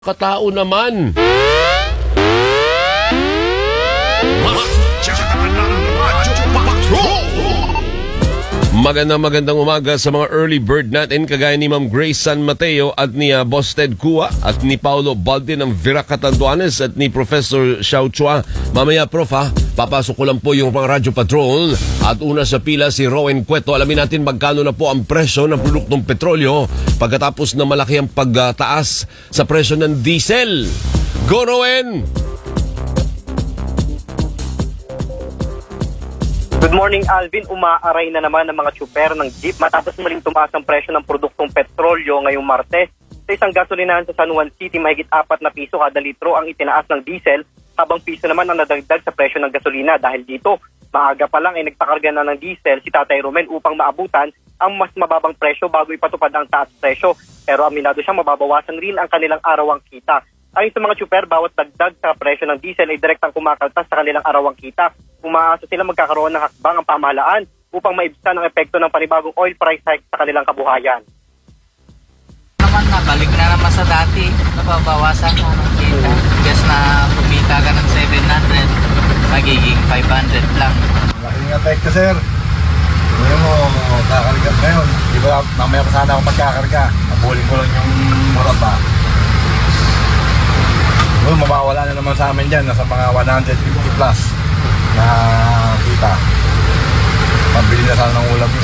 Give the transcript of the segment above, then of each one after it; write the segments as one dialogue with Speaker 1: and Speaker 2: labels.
Speaker 1: Katao naman. Magandang umaga sa mga early bird natin kagaya ni Ma'am Grace San Mateo at ni Boss Ted Kua at ni Paulo Balde ng Vira Catanduanes at ni Professor Xiao Chua. Mamaya Prof papasok ko lang po yung pang Radyo Patrol at una sa pila si Rowan Cueto. Alamin natin magkano na po ang presyo ng produktong petrolyo pagkatapos na malaki ang pagtaas sa presyo ng diesel. Go Rowan!
Speaker 2: Good morning, Alvin. Umaaray na naman ng mga tsuper ng jeep matapos muling tumaas ang presyo ng produktong petrolyo ngayong Martes. Sa isang gasolinahan sa San Juan City, mahigit 4 na piso kada litro ang itinaas ng diesel, habang piso naman ang nadagdag sa presyo ng gasolina. Dahil dito, maaga pa lang ay nagpakarga na ng diesel si Tatay Romel upang maabutan ang mas mababang presyo bago ipatupad ang taas presyo. Pero aminado siya mababawasan rin ang kanilang arawang kita. Ayon sa mga tsuper, bawat dagdag sa presyo ng diesel ay direktang kumakaltas sa kanilang arawang kita. Umaasa sila magkakaroon ng hakbang ang pamahalaan upang maibsan ang epekto ng panibagong oil price hike sa kanilang kabuhayan.
Speaker 3: Naman balik na naman sa dati, nababawasan mo ng kita. Just na kumita ka ng 700, magiging 500 lang.
Speaker 4: Malaking epekto, sir. Ngayon mo, kakarga ngayon. Di ba, mamaya pa sana ako magkakarga. Nabuling ko lang yung muraba. Well, mawawala na naman sa amin dyan. Nasa mga 150 plus na kita. Pambili na sana ng ulam yun.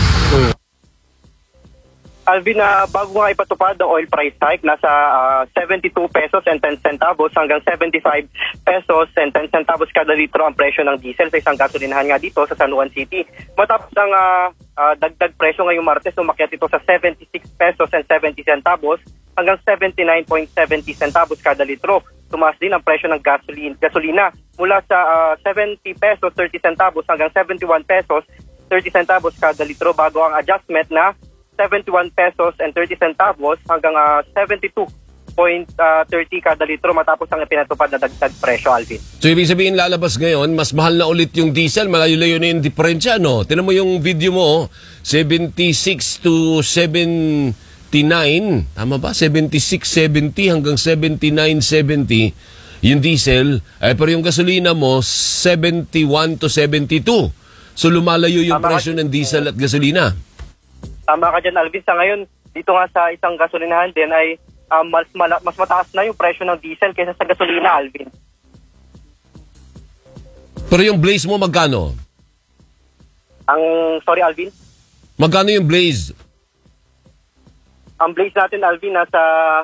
Speaker 2: Alvin, bago nga ipatupad ang oil price hike, nasa 72 pesos and 10 centavos hanggang 75 pesos and 10 centavos kada litro ang presyo ng diesel sa isang gasolinahan nga dito sa San Juan City. Matapos ang dagdag presyo ngayong Martes, umakyat ito sa 76 pesos and 70 centavos hanggang 79.70 centavos kada litro. Tumaas din ang presyo ng gasolina mula sa 70 pesos 30 centavos hanggang 71 pesos 30 centavos kada litro bago ang adjustment na 71 pesos and 30 centavos hanggang 72.30 kada litro matapos ang ipinatupad na dagdag presyo, Alvin.
Speaker 1: So ibig sabihin lalabas ngayon, mas mahal na ulit yung diesel, malayo-layo na yung diferensya, no? Tinan mo yung video mo, 76 to 79, tama ba? 76.70 hanggang 79.70 yung diesel, pero yung gasolina mo, 71 to 72. So lumalayo yung presyo ng diesel at gasolina.
Speaker 2: Tama ka dyan, Alvin. Sa ngayon, dito nga sa isang gasolinahan din ay mas mataas na yung presyo ng diesel kaysa sa gasolina, Alvin.
Speaker 1: Pero yung Blaze mo, magkano?
Speaker 2: Sorry, Alvin?
Speaker 1: Magkano yung Blaze?
Speaker 2: Ang Blaze natin, Alvin, nasa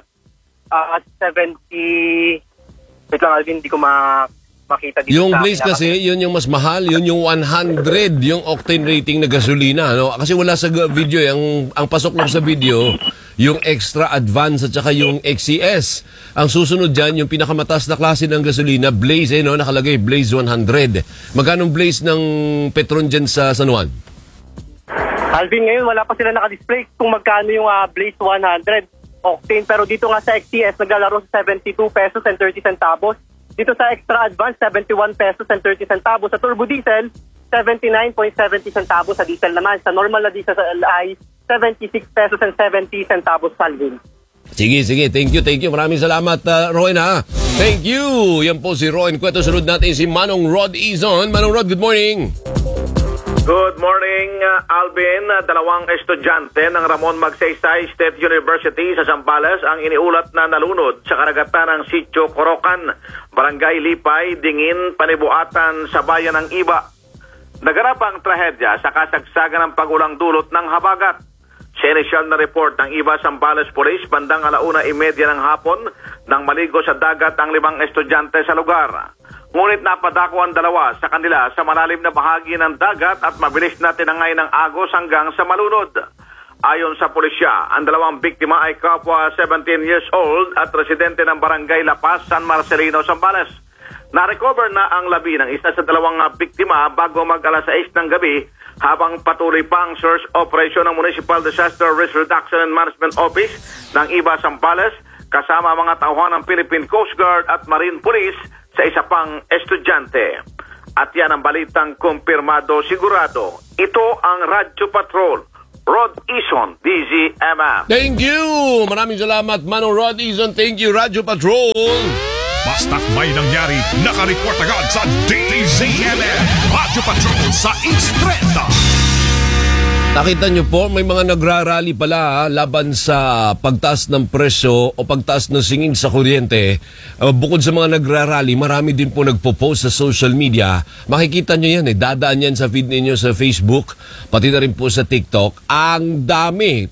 Speaker 2: 70... Wait lang, Alvin, hindi ko makita dito.
Speaker 1: Yung Blaze kasi, yun yung mas mahal, yun yung 100, yung octane rating na gasolina. No? Kasi wala sa video, ang pasok lang sa video, yung extra advance at saka yung XCS. Ang susunod dyan, yung pinakamataas na klase ng gasolina, Blaze, no? Nakalagay, Blaze 100. Magkano Blaze ng Petron dyan sa San Juan?
Speaker 2: Alvin, ngayon wala pa sila nakadisplay kung magkano yung Blaze 100 octane. Pero dito nga sa XCS, naglalaro sa 72 pesos and 30 centavos. Dito sa extra advance, 71 pesos and 30 centavos. Sa turbo diesel, 79.70 centavos sa diesel naman. Sa normal na diesel ay 76 pesos and 70 centavos, Alvin.
Speaker 1: Sige. Thank you. Maraming salamat, Rowan, ha? Thank you. Yan po si Rowan Cueto. Sunod natin si Manong Rod Izon. Manong Rod, good morning.
Speaker 5: Good morning, Alvin. Dalawang estudyante ng Ramon Magsaysay State University sa Zambales ang iniulat na nalunod sa karagatan ng Sitio Corocan, Barangay Lipay, Dingin, Panibuatan sa bayan ng Iba. Naganap ang trahedya sa kasagsagan ng pagulang dulot ng habagat. Sa inisyal na report ng Iba Zambales Police, bandang 1:30 ng hapon nang maligo sa dagat ang 5 estudyante sa lugar. Ngunit napadako ang dalawa sa kanila sa malalim na bahagi ng dagat at mabilis na tinangay ng agos hanggang sa malunod. Ayon sa pulisya, ang dalawang biktima ay kapwa 17 years old at residente ng Barangay La Paz, San Marcelino, Zambales. Na-recover na ang labi ng isa sa dalawang biktima bago mag-alas 6 ng gabi habang patuloy pa ang search operation ng Municipal Disaster Risk Reduction and Management Office ng Iba Zambales kasama mga tauhan ng Philippine Coast Guard at Marine Police sa isa pang estudyante. At yan ang balitang kumpirmado sigurado. Ito ang Radyo Patrol. Rod Ison, DZMM.
Speaker 1: Thank you! Maraming salamat, Manong Rod Izon. Thank you, Radyo Patrol.
Speaker 6: Basta't may nangyari, nakareport agad sa DZMM. Radyo Patrol sa East 30.
Speaker 1: Nakita nyo po, may mga nagrarally pala laban sa pagtaas ng presyo o pagtaas ng singil sa kuryente. Bukod sa mga nagrarally, marami din po nagpo-post sa social media. Makikita nyo yan dadaan yan sa feed ninyo sa Facebook, pati na rin po sa TikTok. Ang dami.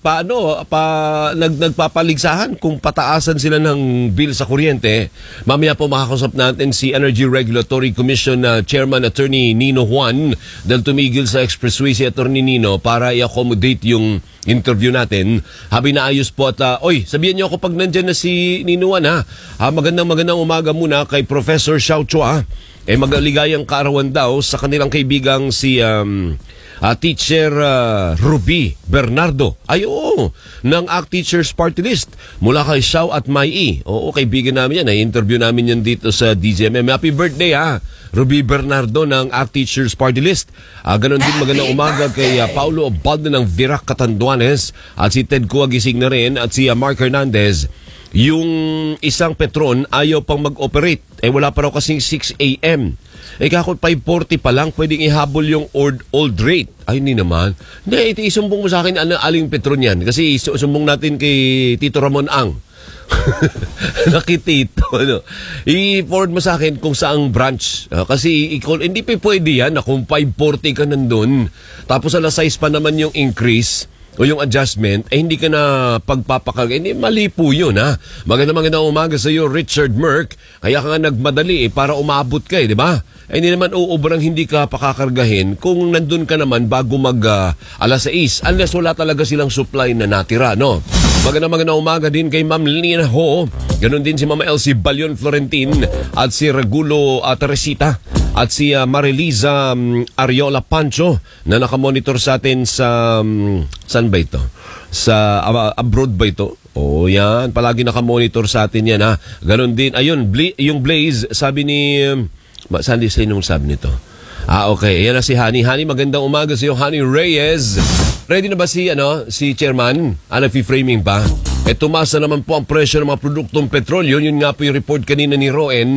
Speaker 1: Nagpapaligsahan kung pataasan sila ng bill sa kuryente. Mamaya po makakausap natin si Energy Regulatory Commission Chairman Attorney Nino Juan dahil tumigil sa expressway si Attorney Nino para i-accommodate yung interview natin. Habi na ayos po at sabihan niyo ako pag nandyan na si Nino Juan magandang umaga muna kay Professor Xiao Chua. Magaligayang kaarawan daw sa kanilang kaibigang si Teacher Ruby Bernardo. Ng ACT Teachers Party List mula kay Xiao at Mai. Oo, kaibigan namin yan. Interview namin yan dito sa DZMM. Happy birthday Ruby Bernardo ng ACT Teachers Party List. Ganon din magandang umaga kay Paulo Obaldo ng Virac Catanduanes at si Ted Cua gising na rin at si Mark Hernandez. Yung isang Petron ayaw pang mag-operate. Wala pa raw kasing 6 a.m. Kako 5:40 pa lang pwedeng ihabol yung old rate. Hindi naman. Hindi, isumbong mo sa akin aling Petron yan. Kasi isumbong natin kay Tito Ramon Ang. Nakitito. I-forward mo sa akin kung saang branch. Kasi hindi pa pwede yan na kung 5:40 ka nandun. Tapos alas 6 pa naman yung increase o yung adjustment, hindi ka na pagpapakarga. Hindi, mali po yun, Magandang umaga sa iyo, Richard Merck. Kaya ka nga nagmadali para umabot ka, di ba? Hindi naman uuubrang hindi ka pakakargahin kung nandun ka naman bago alas 6. Unless wala talaga silang supply na natira, no? Magandang umaga din kay Ma'am Lina Ho. Ganon din si Mama Elsie Balion Florentin at si Regulo Teresita at si Mariliza Ariola Pancho na nakamonitor sa atin sa saan ba ito? Sa abroad ba ito? Yan. Palagi nakamonitor sa atin yan, Ganon din. Ayun, yung Blaze, sabi ni saan nung sabi nito? Okay. Ayan na si Honey. Honey, magandang umaga sa iyo, Honey Reyes. Ready na ba si Chairman? Nag-framing pa? Tumasa naman po ang presyo ng mga produktong petrolyo. Yun nga po yung report kanina ni Roen.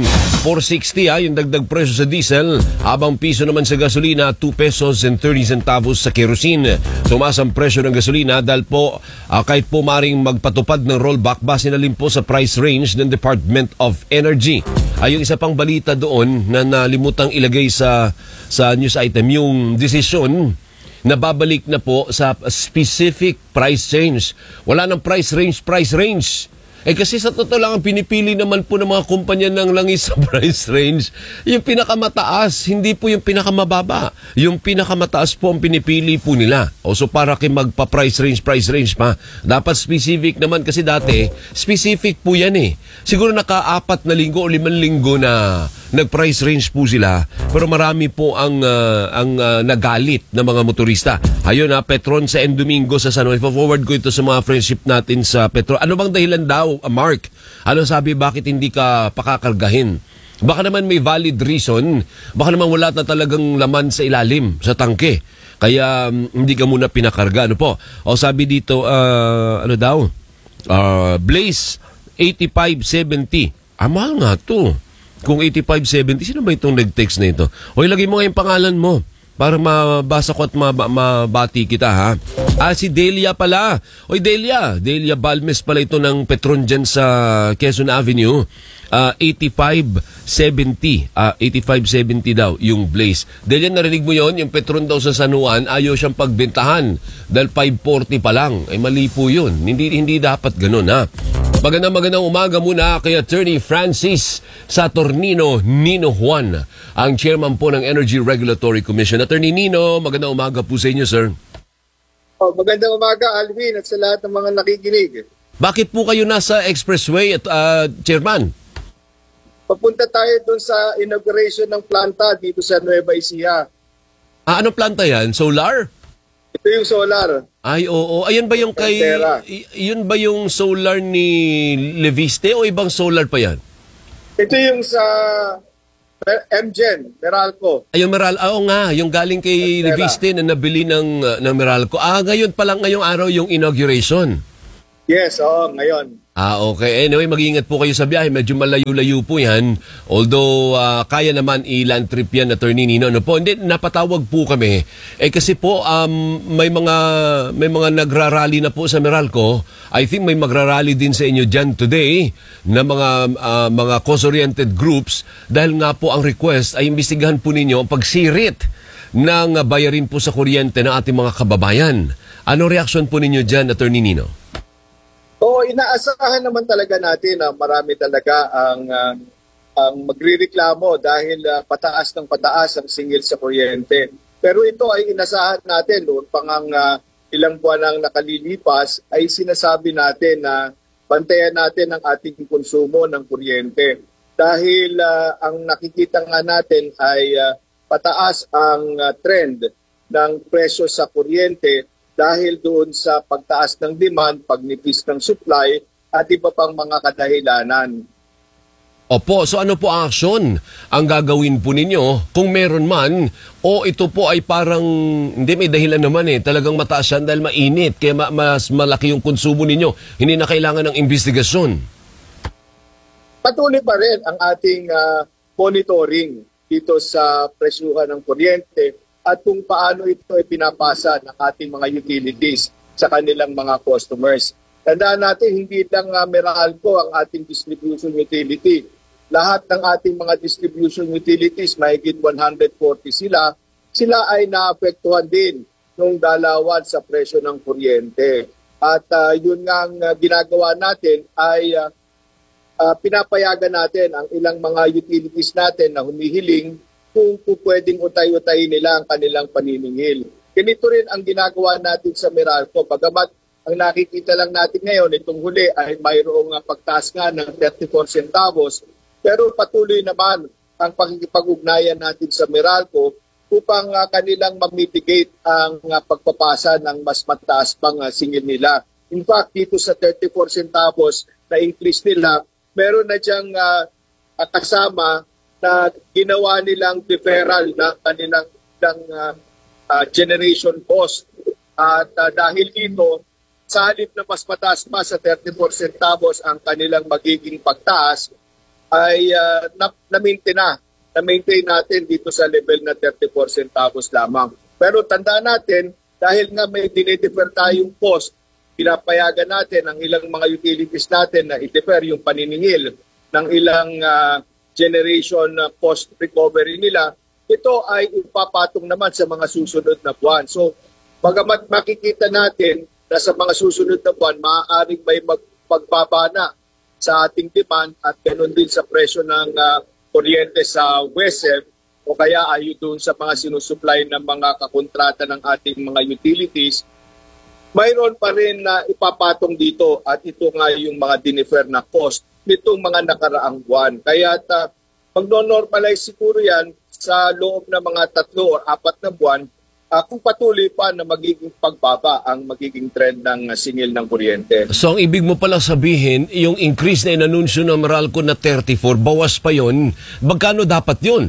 Speaker 1: 460 yung dagdag presyo sa diesel. Habang piso naman sa gasolina, 2 pesos and 30 centavos sa kerosene. Tumasa ang presyo ng gasolina dahil po kahit po maring magpatupad ng rollback, base na rin po sa price range ng Department of Energy. Yung isa pang balita doon na nalimutang ilagay sa news item, yung desisyon na babalik na po sa specific price range. Wala nang price range. Kasi sa totoo lang, ang pinipili naman po ng mga kumpanya ng langis sa price range, yung pinakamataas, hindi po yung pinakamababa. Yung pinakamataas po ang pinipili po nila. So para kayo magpa-price range pa, dapat specific naman kasi dati, specific po yan Siguro naka-4 na linggo o 5 linggo na nag-price range po sila, pero marami po ang nagalit na mga motorista. Ayun Petron sa Domingo sa San Juan. Forward ko ito sa mga friendship natin sa Petron. Ano bang dahilan daw, Mark? Ano sabi, bakit hindi ka pakakargahin? Baka naman may valid reason. Baka naman wala na talagang laman sa ilalim, sa tangke. Kaya hindi ka muna pinakarga. Ano po? O sabi dito, Blaze, 8570. Mahal nga to. Kung 8570, sino ba itong nag-text na ito? Ilagay mo nga yung pangalan mo para mabasa ko at mabati kita, si Delia pala. Delia Balmes pala ito ng Petron dyan sa Quezon Avenue. 8570. 8570 daw yung Blaze. Delia, narinig mo yon, yung Petron daw sa San Juan, ayaw siyang pagbentahan dahil 540 pa lang. Mali po yun. Hindi dapat ganun, Magandang umaga muna kay Attorney Francis Saturnino Nino Juan, ang chairman po ng Energy Regulatory Commission. Attorney Nino, magandang umaga po sa inyo, sir.
Speaker 7: Magandang umaga, Alvin, at sa lahat ng mga nakikinig.
Speaker 1: Bakit po kayo nasa expressway, chairman?
Speaker 7: Papunta tayo dun sa inauguration ng planta dito sa Nueva Ecija.
Speaker 1: Anong planta yan? Solar?
Speaker 7: Ito yung solar.
Speaker 1: Oo. Ayan ba yung yun ba yung solar ni Leviste o ibang solar pa yan?
Speaker 7: Ito yung sa MGen, Meralco.
Speaker 1: Ay, yung oo nga, yung galing kay
Speaker 7: Pera.
Speaker 1: Reviste na nabili ng Meralco. Ngayon pa lang ngayong araw yung inauguration.
Speaker 7: Yes, oo, ngayon.
Speaker 1: Okay. Anyway, mag-iingat po kayo sa biyahe. Medyo malayo-layo po yan. Although, kaya naman i-land trip yan, Attorney Nino. Ano po? Hindi, napatawag po kami. Kasi po, may mga nagrarally na po sa Meralco. I think may magrarally din sa inyo dyan today na mga cause-oriented groups. Dahil nga po ang request ay imbestigahan po ninyo ang pagsirit ng bayarin po sa kuryente ng ating mga kababayan. Ano reaksyon po ninyo dyan, Attorney Nino?
Speaker 7: Inaasahan naman talaga natin na marami talaga ang magrereklamo dahil pataas ng pataas ang singil sa kuryente. Pero ito ay inasahan natin noon pang ilang buwan ang nakalilipas ay sinasabi natin na bantayan natin ang ating konsumo ng kuryente. Dahil ang nakikita nga natin ay pataas ang trend ng presyo sa kuryente dahil doon sa pagtaas ng demand, pagnipis ng supply, at iba pang mga kadahilanan.
Speaker 1: Opo, so ano po ang aksyon ang gagawin po ninyo kung meron man o ito po ay parang, hindi may dahilan naman talagang mataas yan dahil mainit kaya mas malaki yung konsumo ninyo. Hindi na kailangan ng investigasyon.
Speaker 7: Patuloy pa rin ang ating monitoring dito sa presyuhan ng kuryente at kung paano ito ay pinapasa ng ating mga utilities sa kanilang mga customers. Tandaan natin, hindi lang Meralco ang ating distribution utility. Lahat ng ating mga distribution utilities, mahigit 140 sila ay naapektuhan din ng dalawan sa presyo ng kuryente. At yun nga ang ginagawa natin ay pinapayagan natin ang ilang mga utilities natin na humihiling kung pwedeng utay-utay nila ang kanilang paniningil. Ganito rin ang ginagawa natin sa Meralco. Bagamat ang nakikita lang natin ngayon, itong huli ay mayroong pagtaas nga ng 34 centavos, pero patuloy naman ang pakikipag-ugnayan natin sa Meralco upang kanilang ma-mitigate ang pagpapasa ng mas mataas pang singil nila. In fact, dito sa 34 centavos na increase nila, meron na diyang kasama na ginawa nilang deferral ng kanilang generation cost. At dahil dito, sa halip na mas mataas pa sa 34 centavos ang kanilang magiging pagtaas, ay na-maintain natin dito sa level na 34 centavos lamang. Pero tandaan natin, dahil nga may dinedefer tayong cost, pinapayagan natin ang ilang mga utilities natin na i-defer yung paniningil ng ilang generation cost recovery nila, ito ay ipapatong naman sa mga susunod na buwan. So, bagamat makikita natin na sa mga susunod na buwan, maaaring may pagbaba na sa ating demand at ganoon din sa presyo ng kuryente sa WESEF o kaya ayon doon sa mga sinusupply ng mga kakontrata ng ating mga utilities, mayroon pa rin na ipapatong dito at ito nga yung mga dinefer na cost nitong mga nakaraang buwan. Kaya magno-normalize siguro yan sa loob ng mga 3 o 4 na buwan kung patuloy pa na magiging pagbaba ang magiging trend ng singil ng kuryente.
Speaker 1: So ang ibig mo pala sabihin, yung increase na inanunsyo ng Meralco na 34, bawas pa yon, magkano dapat yun?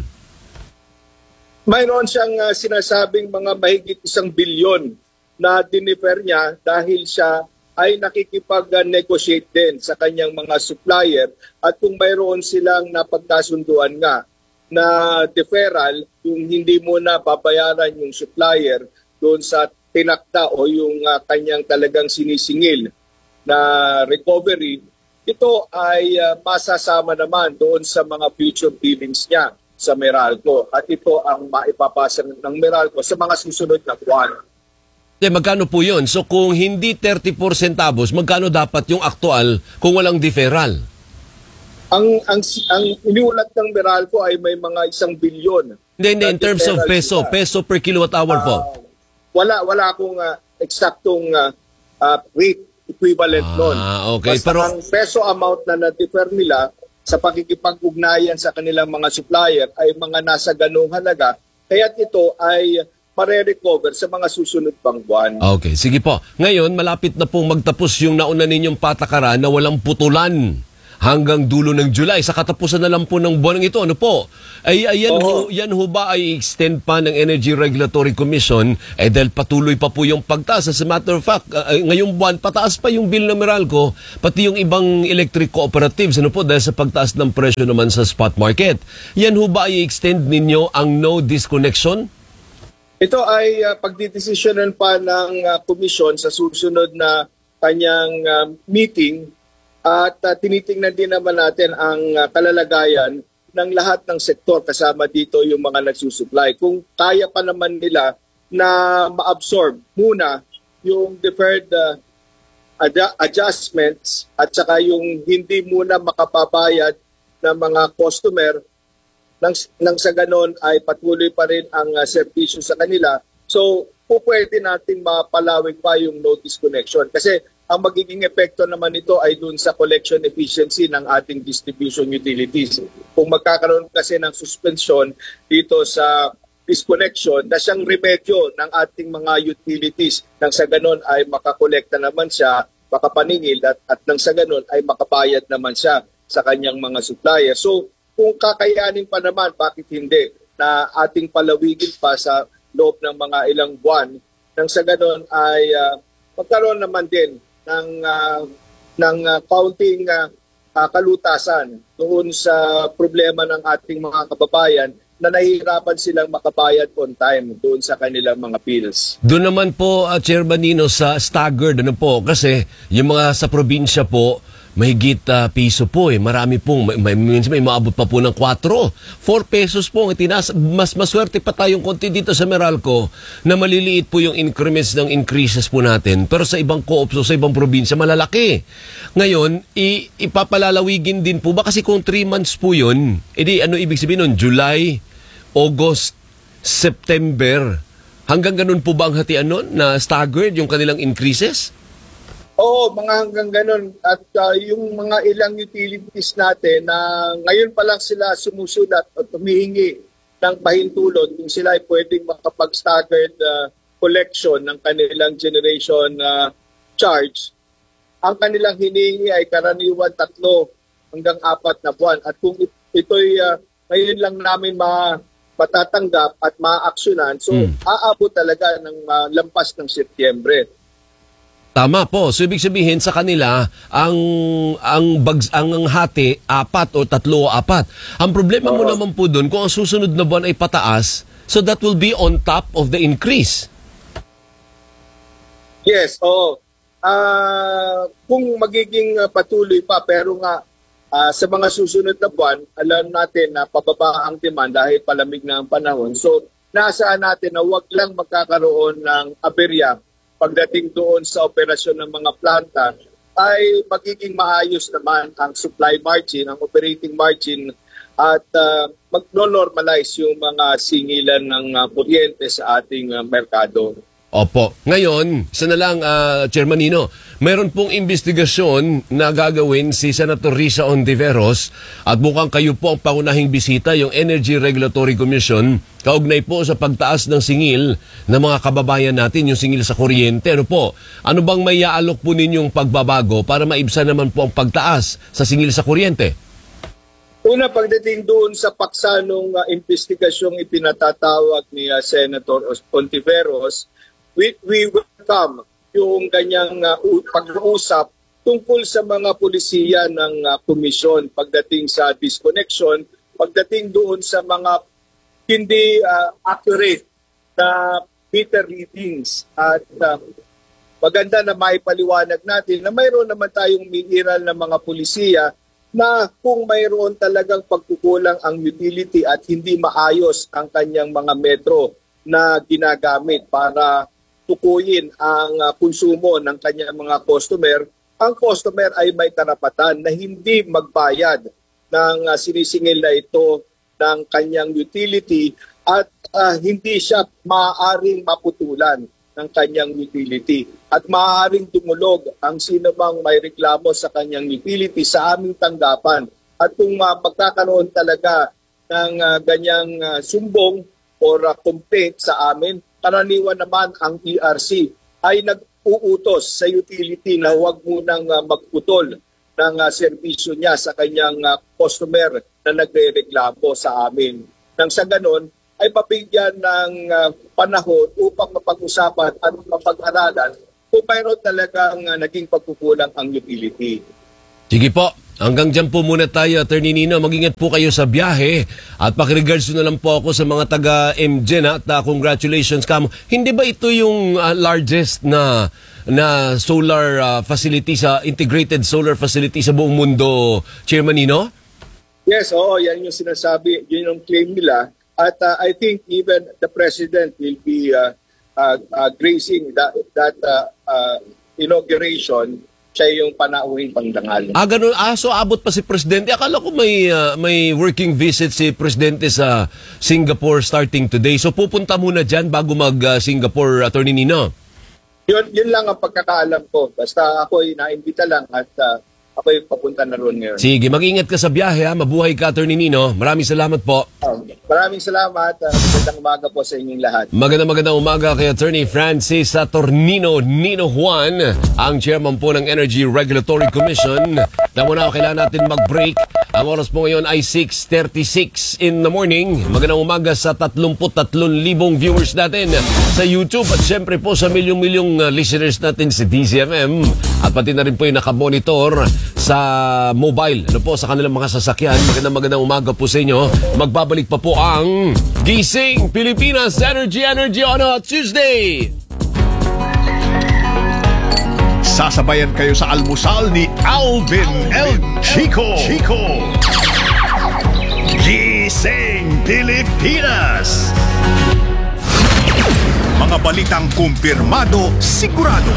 Speaker 7: Mayroon siyang sinasabing mga mahigit 1 bilyon na dinefer niya dahil siya ay nakikipag-negotiate din sa kanyang mga supplier at kung mayroon silang napagkasunduan nga na deferral, yung hindi mo na babayaran yung supplier doon sa tinakda o yung kanyang talagang sinisingil na recovery, ito ay masasama naman doon sa mga future billings niya sa Meralco at ito ang maipapasa ng Meralco sa mga susunod na buwan.
Speaker 1: Magkano po yun? So kung hindi 34 centavos, magkano dapat yung aktual kung walang deferral?
Speaker 7: Ang iniulat ng Meralco ay may mga 1 bilyon.
Speaker 1: Hindi, in terms of peso, peso per kilowatt hour po.
Speaker 7: Wala akong eksaktong rate equivalent nun.
Speaker 1: Okay.
Speaker 7: Basta ang peso amount na na-defer nila sa pakikipag-ugnayan sa kanilang mga supplier ay mga nasa ganung halaga. Kaya't ito ay mare-recover sa mga susunod pang buwan.
Speaker 1: Okay, sige po. Ngayon, malapit na pong magtapos yung nauna ninyong patakaran na walang putulan hanggang dulo ng July. Sa katapusan na lang po ng buwan ito, ano po? Yan ho ba ay extend pa ng Energy Regulatory Commission dahil patuloy pa po yung pagtaas. As a matter of fact, ngayong buwan, pataas pa yung bill ng Meralco, pati yung ibang electric cooperatives, ano po, dahil sa pagtaas ng presyo naman sa spot market. Yan ho ba ay extend ninyo ang no disconnection?
Speaker 7: Ito ay pagdidesisyonan pa ng komisyon sa susunod na kanyang meeting at tinitingnan din naman natin ang kalalagayan ng lahat ng sektor kasama dito yung mga nagsusupply. Kung kaya pa naman nila na ma-absorb muna yung deferred adjustments at saka yung hindi muna makapabayad ng mga customer nang sa ganon ay patuloy pa rin ang serbisyo sa kanila. So, pwede natin mapalawig pa yung no disconnection kasi ang magiging epekto naman nito ay dun sa collection efficiency ng ating distribution utilities. Kung magkakaroon kasi ng suspension dito sa disconnection na siyang remedyo ng ating mga utilities nang sa ganon ay makakolekta naman siya, makapaningil at nang sa ganon ay makabayad naman siya sa kanyang mga supplier. So kung kakayanin pa naman, bakit hindi na ating palawigin pa sa loob ng mga ilang buwan nang sa ganon ay magkaroon naman din ng kaunting kalutasan doon sa problema ng ating mga kababayan na nahihirapan silang makabayad on time doon sa kanilang mga bills.
Speaker 1: Doon naman po, Chairman Nino, sa staggered, ano po, kasi yung mga sa probinsya po, mahigit piso po eh. Marami pong, minsan may maabot pa po ng 4 pesos po. Mas maswerte pa tayong konti dito sa Meralco na maliliit po yung increments ng increases po natin. Pero sa ibang co-ops o sa ibang probinsya, malalaki. Ngayon, ipapalalawigin din po ba? Kasi kung 3 months po yun, edi ano ibig sabihin nun? July, August, September. Hanggang ganun po ba ang hatian nun na staggered yung kanilang increases?
Speaker 7: Oo, mga hanggang ganun. At yung mga ilang utilities natin na ngayon pa lang sila sumusulat o tumihingi ng pahintulot kung sila ay pwedeng makapag-staggered collection ng kanilang generation charge, ang kanilang hinihingi ay karaniwan 3 hanggang 4 na buwan. At kung ito'y ngayon lang namin matatanggap at ma-actionan, so aabot talaga ng lampas ng Setyembre.
Speaker 1: Tama po. So ibig sabihin sa kanila ang hati 4 o 3 o 4. Ang problema mo naman po doon kung ang susunod na buwan ay pataas, so that will be on top of the increase.
Speaker 7: Yes, oo. Kung magiging patuloy pa pero nga sa mga susunod na buwan, alam natin na pababa ang demand dahil palamig na ang panahon. So nasaan natin na wag lang magkakaroon ng aberya pagdating doon sa operasyon ng mga planta ay magiging maayos naman ang supply margin, ang operating margin at mag-normalize yung mga singilan ng kuryente sa ating merkado.
Speaker 1: Opo. Ngayon, sana lang, Chairman Nino, meron pong investigasyon na gagawin si Senator Risa Ontiveros at mukhang kayo po ang pangunahing bisita, yung Energy Regulatory Commission, kaugnay po sa pagtaas ng singil ng mga kababayan natin, yung singil sa kuryente. Ano po? Ano bang may iaalok po ninyong pagbabago para maibsan naman po ang pagtaas sa singil sa kuryente?
Speaker 7: Una, pagdating doon sa paksanong investigasyong ipinatatawag ni Senator Ontiveros, we welcome yung kanyang pag-uusap tungkol sa mga pulisiya ng komisyon pagdating sa disconnection, pagdating doon sa mga hindi accurate na meter readings. At maganda na maipaliwanag natin na mayroon naman tayong miniral na mga pulisiya na kung mayroon talagang pagkukulang ang utility at hindi maayos ang kanyang mga metro na ginagamit para tukuyin ang konsumo ng kanyang mga customer, ang customer ay may karapatan na hindi magbayad ng sinisingil na ito ng kanyang utility at hindi siya maaaring maputulan ng kanyang utility. At maaaring tumulog ang sino mang may reklamo sa kanyang utility sa aming tanggapan. At kung magkakaroon talaga ng ganyang sumbong or complaint sa amin, karaniwan naman ang ERC ay nag-uutos sa utility na huwag munang magputol ng serbisyo niya sa kanyang customer na nagre-reklamo sa amin. Nang sa ganon, ay mabigyan ng panahon upang mapag-usapan at mapag-aralan kung mayroon talagang naging pagkukulang ang utility.
Speaker 1: Sige po. Hanggang dyan po muna tayo, Attorney Nino. Mag-ingat po kayo sa biyahe. At pakiregards na lang po ako sa mga taga-MGen at congratulations kamo. Hindi ba ito yung largest na solar facility integrated solar facility sa buong mundo, Chairman Nino?
Speaker 7: Yes, oo, yan yung sinasabi, yun yung claim nila. At I think even the President will be gracing that inauguration. Siya yung panauhing pangdangal.
Speaker 1: Ganun. So abot pa si Presidente. Akala ko may working visit si Presidente sa Singapore starting today. So pupunta muna dyan bago mag-Singapore, Attorney Nino?
Speaker 7: Yun lang ang pagkakaalam ko. Basta ako'y naimbita lang at ako'y papunta na roon ngayon.
Speaker 1: Sige, mag-ingat ka sa biyahe ha. Mabuhay ka, Attorney Nino. Maraming salamat po.
Speaker 7: Maraming salamat. Magandang umaga po sa inyong lahat.
Speaker 1: Magandang umaga kay Attorney Francis Saturnino Nino Juan, ang chairman po ng Energy Regulatory Commission. Tama na, kailangan natin mag-break. Ang oras po ngayon ay 6:36 in the morning. Magandang umaga sa 33,000 viewers natin sa YouTube at syempre po sa milyong-milyong listeners natin sa DZMM at pati na rin po yung nakamonitor sa mobile, sa kanilang mga sasakyan. Magandang umaga po sa inyo. Magbabalik pa po ang Gising Pilipinas Energy on a Tuesday.
Speaker 6: Sasabayan kayo sa almusal ni Alvin El Chico. Gising Pilipinas. Mga balitang kumpirmado, sigurado.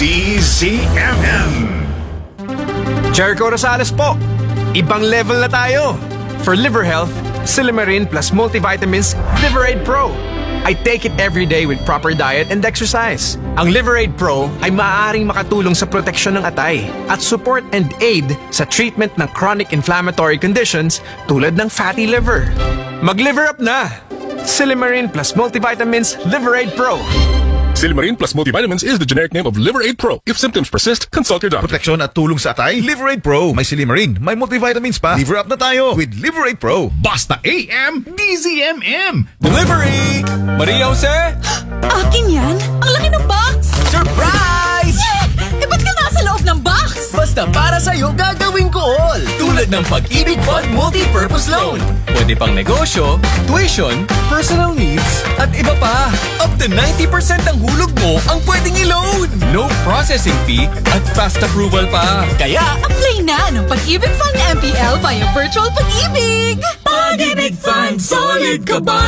Speaker 6: DZMM.
Speaker 8: Jericho Rosales po. Ibang level na tayo. For liver health, Silimarin plus multivitamins Liverade Pro. I take it every day with proper diet and exercise. Ang Liverade Pro ay maaaring makatulong sa proteksyon ng atay at support and aid sa treatment ng chronic inflammatory conditions tulad ng fatty liver. Mag-liver up na! Silimarin plus multivitamins Liverade Pro.
Speaker 9: Silimarin plus multivitamins is the generic name of Liverade Pro. If symptoms persist, consult your doctor.
Speaker 10: Proteksyon at tulong sa atay, Liverade Pro. May Silimarin, may multivitamins pa. Liver up na tayo with Liverade Pro.
Speaker 6: Basta AM, DZMM.
Speaker 8: Delivery! Maria Jose?
Speaker 11: Akin yan? Ang laki ng box!
Speaker 8: Surprise!
Speaker 11: Ba't ka nasa loob ng box?
Speaker 8: Basta para sa'yo gagawin ko all. Tulad ng Pag-ibig Fund Multi-Purpose Loan. Pwede pang negosyo, tuition, personal needs, at iba pa. Up to 90% ng hulog mo ang pwedeng i-loan. No processing fee at fast approval pa. Kaya,
Speaker 11: apply na ng Pag-ibig Fund MPL via Virtual Pag-ibig. Pag-ibig Fund, solid ka ba?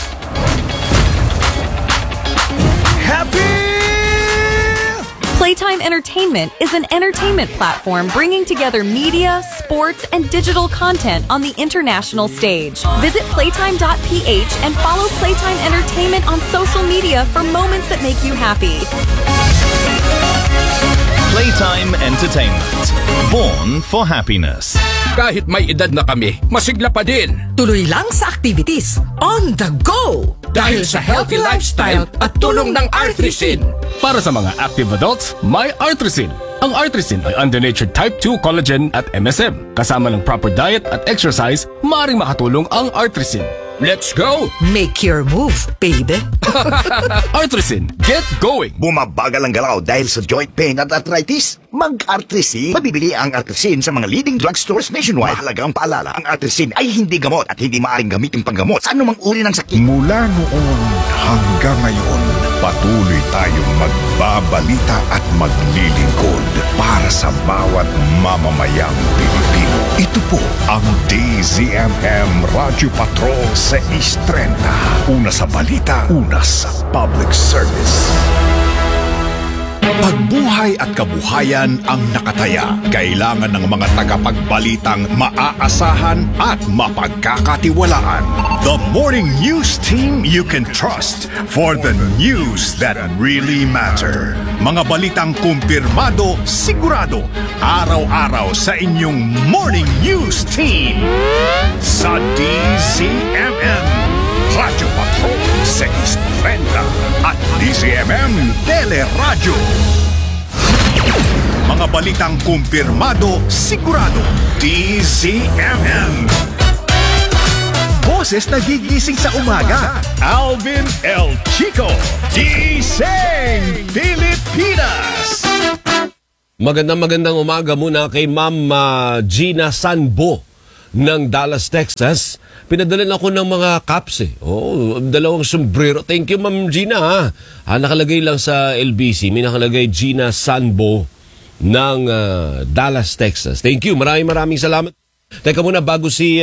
Speaker 10: Happy!
Speaker 12: Playtime Entertainment is an entertainment platform bringing together media, sports, and digital content on the international stage. Visit playtime.ph and follow Playtime Entertainment on social media for moments that make you happy.
Speaker 13: Playtime Entertainment. Born for happiness.
Speaker 14: Kahit may edad na kami, masigla pa din.
Speaker 15: Tuloy lang sa activities. On the go!
Speaker 14: Dahil sa healthy lifestyle at tulong ng Artrisin.
Speaker 9: Para sa mga active adults, may Artrisin. Ang Artrisin ay under-natured type 2 collagen at MSM. Kasama ng proper diet at exercise, maaaring makatulong ang Artrisin.
Speaker 14: Let's go!
Speaker 15: Make your move, baby.
Speaker 9: Artrisin, get going!
Speaker 16: Bumabagal ang galaw dahil sa joint pain at arthritis? Mag-Artrisin. Mabibili ang Artrisin sa mga leading drugstores nationwide. Mahalagang paalala, ang Artrisin ay hindi gamot at hindi maaaring gamitin panggamot sa anumang uri ng sakit.
Speaker 6: Mula noon hanggang ngayon, patuloy tayong magbabalita at maglilingkod para sa bawat mamamayang Pilipino. Ito po ang DZMM Radio Patrol sa Istrenta. Una sa balita, una sa public service. Pagbuhay at kabuhayan ang nakataya. Kailangan ng mga tagapagbalitang maaasahan at mapagkakatiwalaan. The morning news team you can trust for the news that really matter. Mga balitang kumpirmado, sigurado, araw-araw sa inyong morning news team. Sa DZMM, Radio Patrol sa Istrenta at DZMM Teleradyo. Mga balitang kumpirmado, sigurado. DZMM. Boses nagigising sa umaga. Alvin El Chico. Gising Pilipinas.
Speaker 1: Magandang umaga muna kay Ma'am Gina Sanbo ng Dallas, Texas. Pinadala ako ng mga caps dalawang sombrero. Thank you, Ma'am Gina. Nakalagay lang sa LBC. May nakalagay Gina Sanbo ng Dallas, Texas. Thank you. Maraming salamat. Teka muna, bago si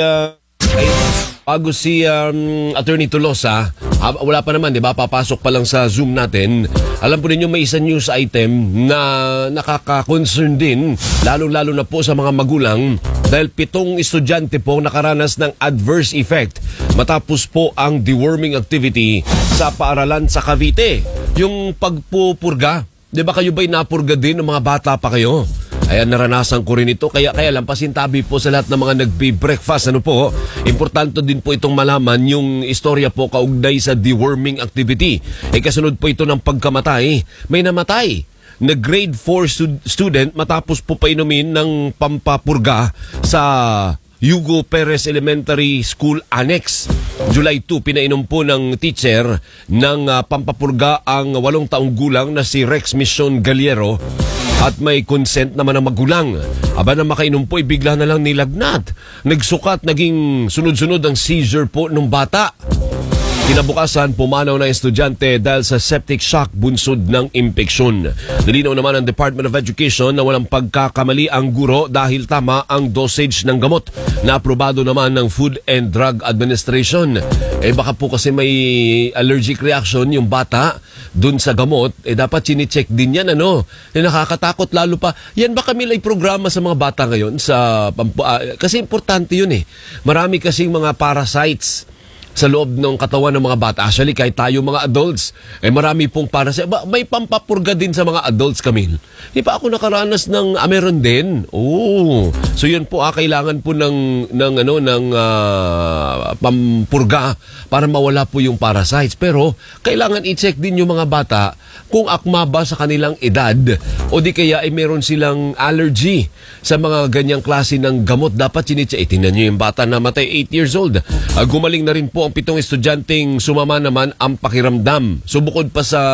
Speaker 1: Attorney Tolosa, wala pa naman, di ba? Papasok pa lang sa Zoom natin. Alam po ninyo, may isang news item na nakaka-concern din, lalo-lalo na po sa mga magulang, dahil 7 estudyante po nakaranas ng adverse effect matapos po ang deworming activity sa paaralan sa Cavite. Yung pagpupurga, di ba kayo ba'y napurga din ng mga bata pa kayo? Ayan, naranasan ko rin ito. Kaya lang, pasintabi po sa lahat ng mga nagbe-breakfast. Importante din po itong malaman yung istorya po kaugnay sa deworming activity. Kasunod po ito ng pagkamatay. May namatay na grade 4 student matapos po painumin ng pampapurga sa Hugo Perez Elementary School Annex. July 2, pinainom po ng teacher ng pampapurga ang 8 taong gulang na si Rex Mission Galiero. At may consent naman ng magulang. Aba na makainom po, bigla na lang nilagnat. Nagsukat, naging sunod-sunod ang seizure po ng bata. Kinabukasan, pumanaw na estudyante dahil sa septic shock bunsod ng impeksyon. Nilinaw naman ang Department of Education na walang pagkakamali ang guro dahil tama ang dosage ng gamot na aprobado naman ng Food and Drug Administration. Baka po kasi may allergic reaction yung bata dun sa gamot, dapat chine-check din yan, nakakatakot lalo pa. Yan ba kami programa sa mga bata ngayon? Kasi importante yun Marami kasing mga parasites sa loob ng katawan ng mga bata. Actually, kahit tayo mga adults, marami pong parasites. May pampapurga din sa mga adults, Camille. Di pa ako nakaranas ng meron din. So yun po, kailangan po ng pampurga para mawala po yung parasites. Pero kailangan i-check din yung mga bata kung akma ba sa kanilang edad o di kaya meron silang allergy sa mga ganyang klase ng gamot. Dapat chine-check. Tingnan nyo yung bata na matay 8 years old. Gumaling na rin po ang 7 estudyanteng sumama naman ang pakiramdam. So bukod pa sa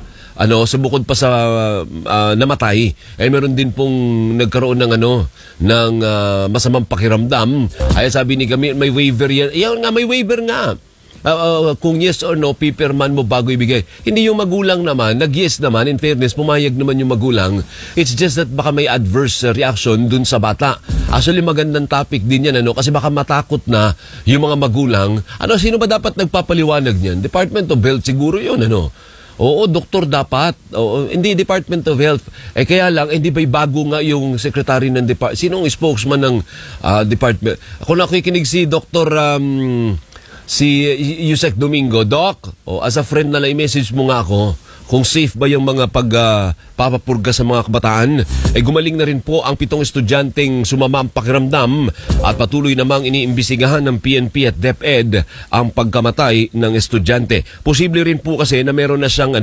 Speaker 1: namatay, meron din pong nagkaroon ng masamang pakiramdam. Ay sabi ni Camille, may waiver yan. Yan nga, may waiver nga. Kung yes or no, pipirman mo bago ibigay. Hindi yung magulang naman, nag-yes naman, in fairness, pumayag naman yung magulang. It's just that baka may adverse reaction dun sa bata. Actually, magandang topic din yan, kasi baka matakot na yung mga magulang. Sino ba dapat nagpapaliwanag niyan? Department of Health siguro yun, Oo, doktor dapat. Hindi Department of Health. Kaya lang, hindi ba'y bago nga yung secretary ng department? Sinong spokesman ng department? Ako nakikinig si Dr. Si Yusek Domingo. Doc, as a friend na lang, i-message mo nga ako kung safe ba yung mga pagpapapurga sa mga kabataan. Gumaling na rin po ang 7 estudyanteng sumama ang pakiramdam at patuloy namang iniimbestigahan ng PNP at DepEd ang pagkamatay ng estudyante. Posible rin po kasi na meron na siyang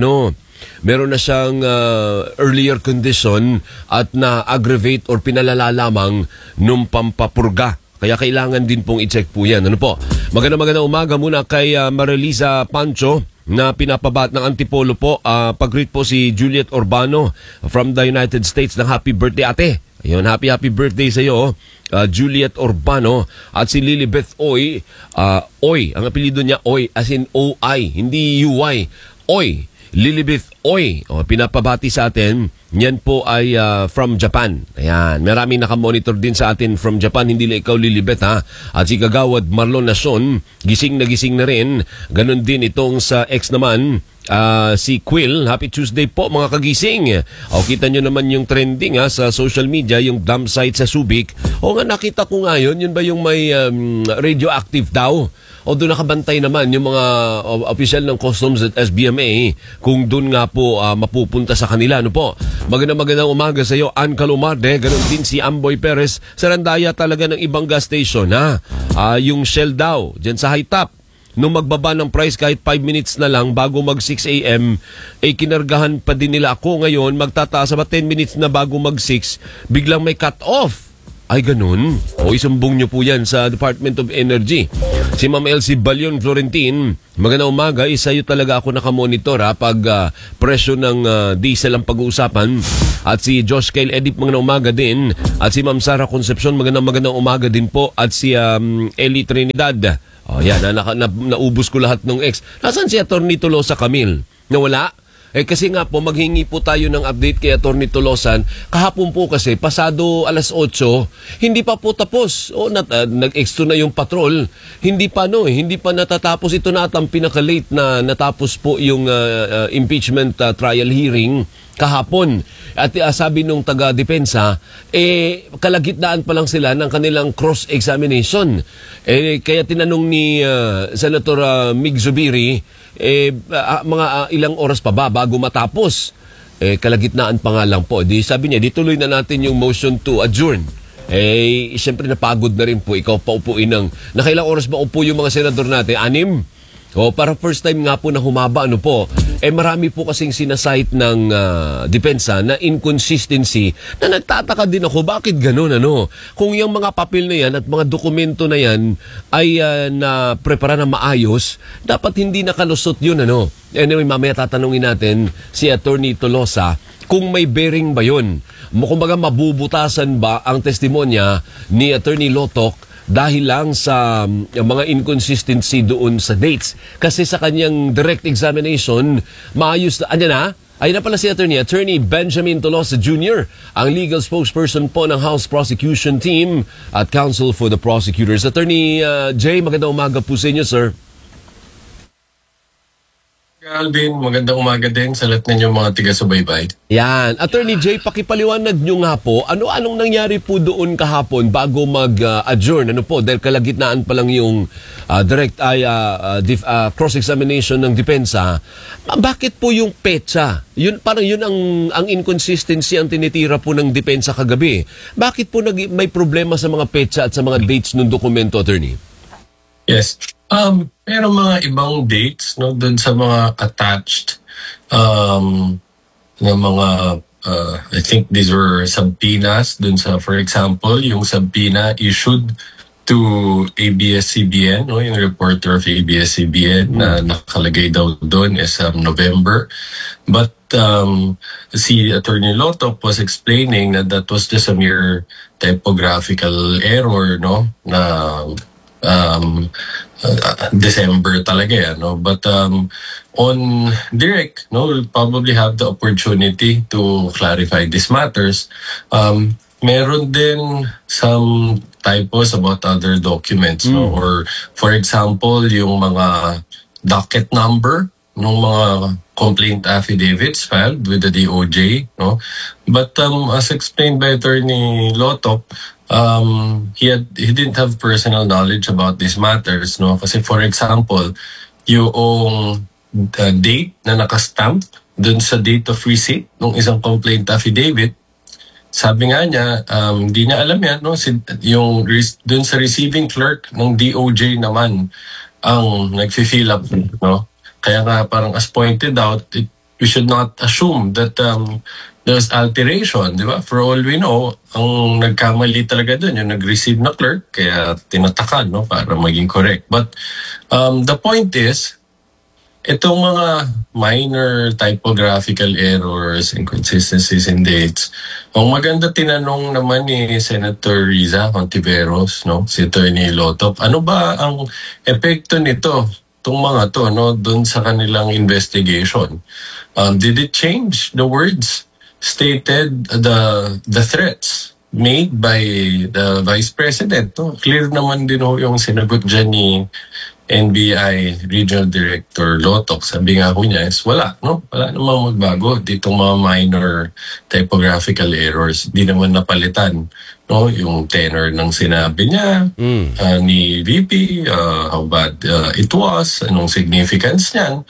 Speaker 1: earlier condition at na-aggravate or pinalala lamang nung pampapurga. Kaya kailangan din pong i-check po yan. Magandang umaga muna kay Marilisa Pancho na pinapabat ng Antipolo po. Pag-greet po si Juliet Urbano from the United States ng happy birthday, ate. Ayun, happy birthday sa iyo, Juliet Urbano. At si Lilibeth Oy, Oy, ang apelido niya Oy, as in O-I, hindi U-Y. Oy, Lilibeth Oy, pinapabati sa atin. Yan po ay from Japan. Ayan, maraming nakamonitor din sa atin from Japan. Hindi lang ikaw, Lilibeth, ha? At si Kagawad Marlon Nason, gising na rin. Ganon din itong sa ex naman, si Quill. Happy Tuesday po, mga kagising. Kita nyo naman yung trending sa social media, yung dump site sa Subic. Nga, nakita ko nga yun. Yun ba yung may radioactive daw? O doon nakabantay naman yung mga opisyal ng customs at SBMA kung doon nga po mapupunta sa kanila. Magandang umaga sa iyo, Ann Calumarde. Ganon din si Amboy Perez. Sa Randaya talaga ng ibang gas station, Yung Shell daw, dyan sa High Top. nung magbaba ng price kahit 5 minutes na lang bago mag 6 a.m., kinargahan pa din nila ako. Ngayon, magtataas ba 10 minutes na bago mag 6, biglang may cut off. Ay, ganun. O, isumbong nyo po yan sa Department of Energy. Si Ma'am Elsie Balion Florentin, magandang umaga. Sa'yo talaga ako nakamonitor pag presyo ng diesel ang pag-uusapan. At si Josh Kyle Edip, magandang umaga din. At si Ma'am Sara Concepcion, magandang umaga din po. At si Eli Trinidad. O, yan, naubos ko lahat ng ex. Nasaan si Atty. Tolosa Camille? Nawala? Kasi nga po, maghingi po tayo ng update kay Atty. Tolosan. Kahapon po kasi, pasado alas 8, hindi pa po tapos. Nag-extra na yung patrol. Hindi pa natatapos. Ito na ang pinaka-late na natapos po yung impeachment trial hearing kahapon. At sabi nung taga-depensa, kalagitnaan pa lang sila ng kanilang cross-examination. Kaya tinanong ni Senator Mig Zubiri, mga ilang oras pa ba bago matapos? Kalagitnaan pa nga lang po. Sabi niya, tuloy na natin yung motion to adjourn. Siyempre napagod na rin po. Ikaw pa upuin ng... Nakailang oras ba upo yung mga senador natin? 6? Para first time nga po na humaba, marami po kasing sinasite ng depensa na inconsistency na nagtataka din ako, bakit ganun, Kung yung mga papel na yan at mga dokumento na yan ay na-prepara na maayos, dapat hindi nakalusot yun, Anyway, mamaya tatanungin natin si Atty. Tolosa kung may bearing ba yun. Kumbaga, mabubutasan ba ang testimonya ni Atty. Lotok dahil lang sa mga inconsistency doon sa dates. Kasi sa kanyang direct examination, maayos na. Ayun na pala si Attorney Benjamin Tolosa Jr., ang legal spokesperson po ng House Prosecution Team at Counsel for the Prosecutors. Attorney Jay, magandang umaga po sa inyo, sir.
Speaker 17: Alvin, magandang umaga din sa lahat ninyo mga tiga-subaybay.
Speaker 1: Yan. Attorney Jay, pakipaliwanag nyo nga po, anong nangyari po doon kahapon bago mag-adjourn? Dahil kalagitnaan pa lang yung cross-examination ng depensa. Bakit po yung petsa? Parang yun ang inconsistency ang tinitira po ng depensa kagabi. Bakit po may problema sa mga petsa at sa mga dates ng dokumento, Attorney?
Speaker 17: Yes. Meron mga ibang dates doon sa mga attached na mga I think these were subpoenas doon sa, for example, yung subpoena issued to ABS-CBN, yung reporter of ABS-CBN na nakalagay daw doon is November. But si Attorney Lotok was explaining that was just a mere typographical error, na December talaga yan, but on direct, we'll probably have the opportunity to clarify these matters. Meron din some typos about other documents, or for example, yung mga docket number ng mga complaint affidavits filed with the DOJ, but as explained by Attorney Lotok, he didn't have personal knowledge about these matters, kasi for example, yung date na nakastamp dun sa date of receipt ng isang complaint affidavit, sabi nga niya, hindi niya alam yan, yung dun sa receiving clerk ng DOJ naman ang nag-fill up, Kaya nga parang as pointed out, we should not assume that there's alteration, di ba? For all we know, ang nagkamali talaga dun, yung nag-receive na clerk, kaya tinatakan, para maging correct. But the point is, itong mga minor typographical errors, inconsistencies in dates, ang maganda tinanong naman ni Senator Riza Contiveros, si Attorney Lotok, ano ba ang epekto nito, itong mga to, dun sa kanilang investigation? Did it change the words stated, the threats made by the Vice President? Clear naman din yung sinagot dyan ni NBI Regional Director Lotok. Sabi nga ko niya is wala namang magbago ditong mga minor typographical errors. Di naman napalitan yung tenor ng sinabi niya ni VP, how bad it was, anong significance niyan,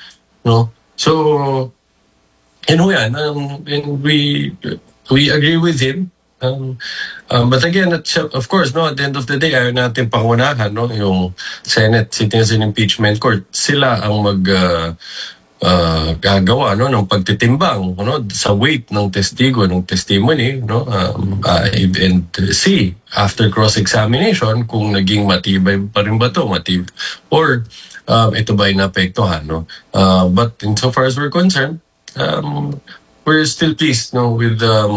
Speaker 17: so yan, and we agree with him But again, of course, no, at the end of the day, ayaw natin pangunahan, no, yung Senate sitting as an impeachment court, sila ang gagawa, no, ng pagtitimbang, no, sa weight ng testigo, ng testimony, no, and see after cross-examination kung naging matibay pa rin ba to, or ito ba ay naapektuhan, no. But insofar as we're concerned, we're still pleased, no, with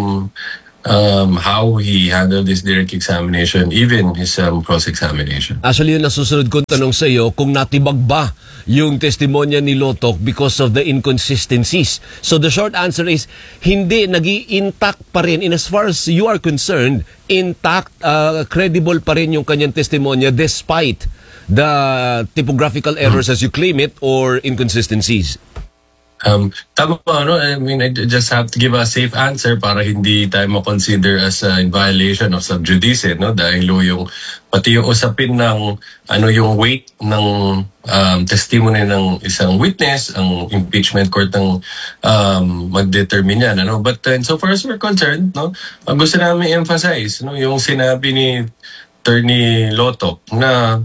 Speaker 17: how he handled this direct examination, even his cross-examination.
Speaker 1: Actually, yung nasusunod kong tanong sa iyo, kung natibag ba yung testimonya ni Lotoc because of the inconsistencies. So the short answer is, hindi, nag-i-intact pa rin. In as far as you are concerned, intact, credible pa rin yung kanyang testimonya despite the typographical errors as you claim it or inconsistencies.
Speaker 17: Tama po, no? I mean, I just have to give a safe answer para hindi tayo ma-consider as in violation of sub judice, no? Dahil yung pati yung usapin ng yung weight ng testimony ng isang witness, ang impeachment court ng mag-determine yan, ano? But so far as we're concerned, no, gusto namin emphasize, no, yung sinabi ni Attorney Lotoc na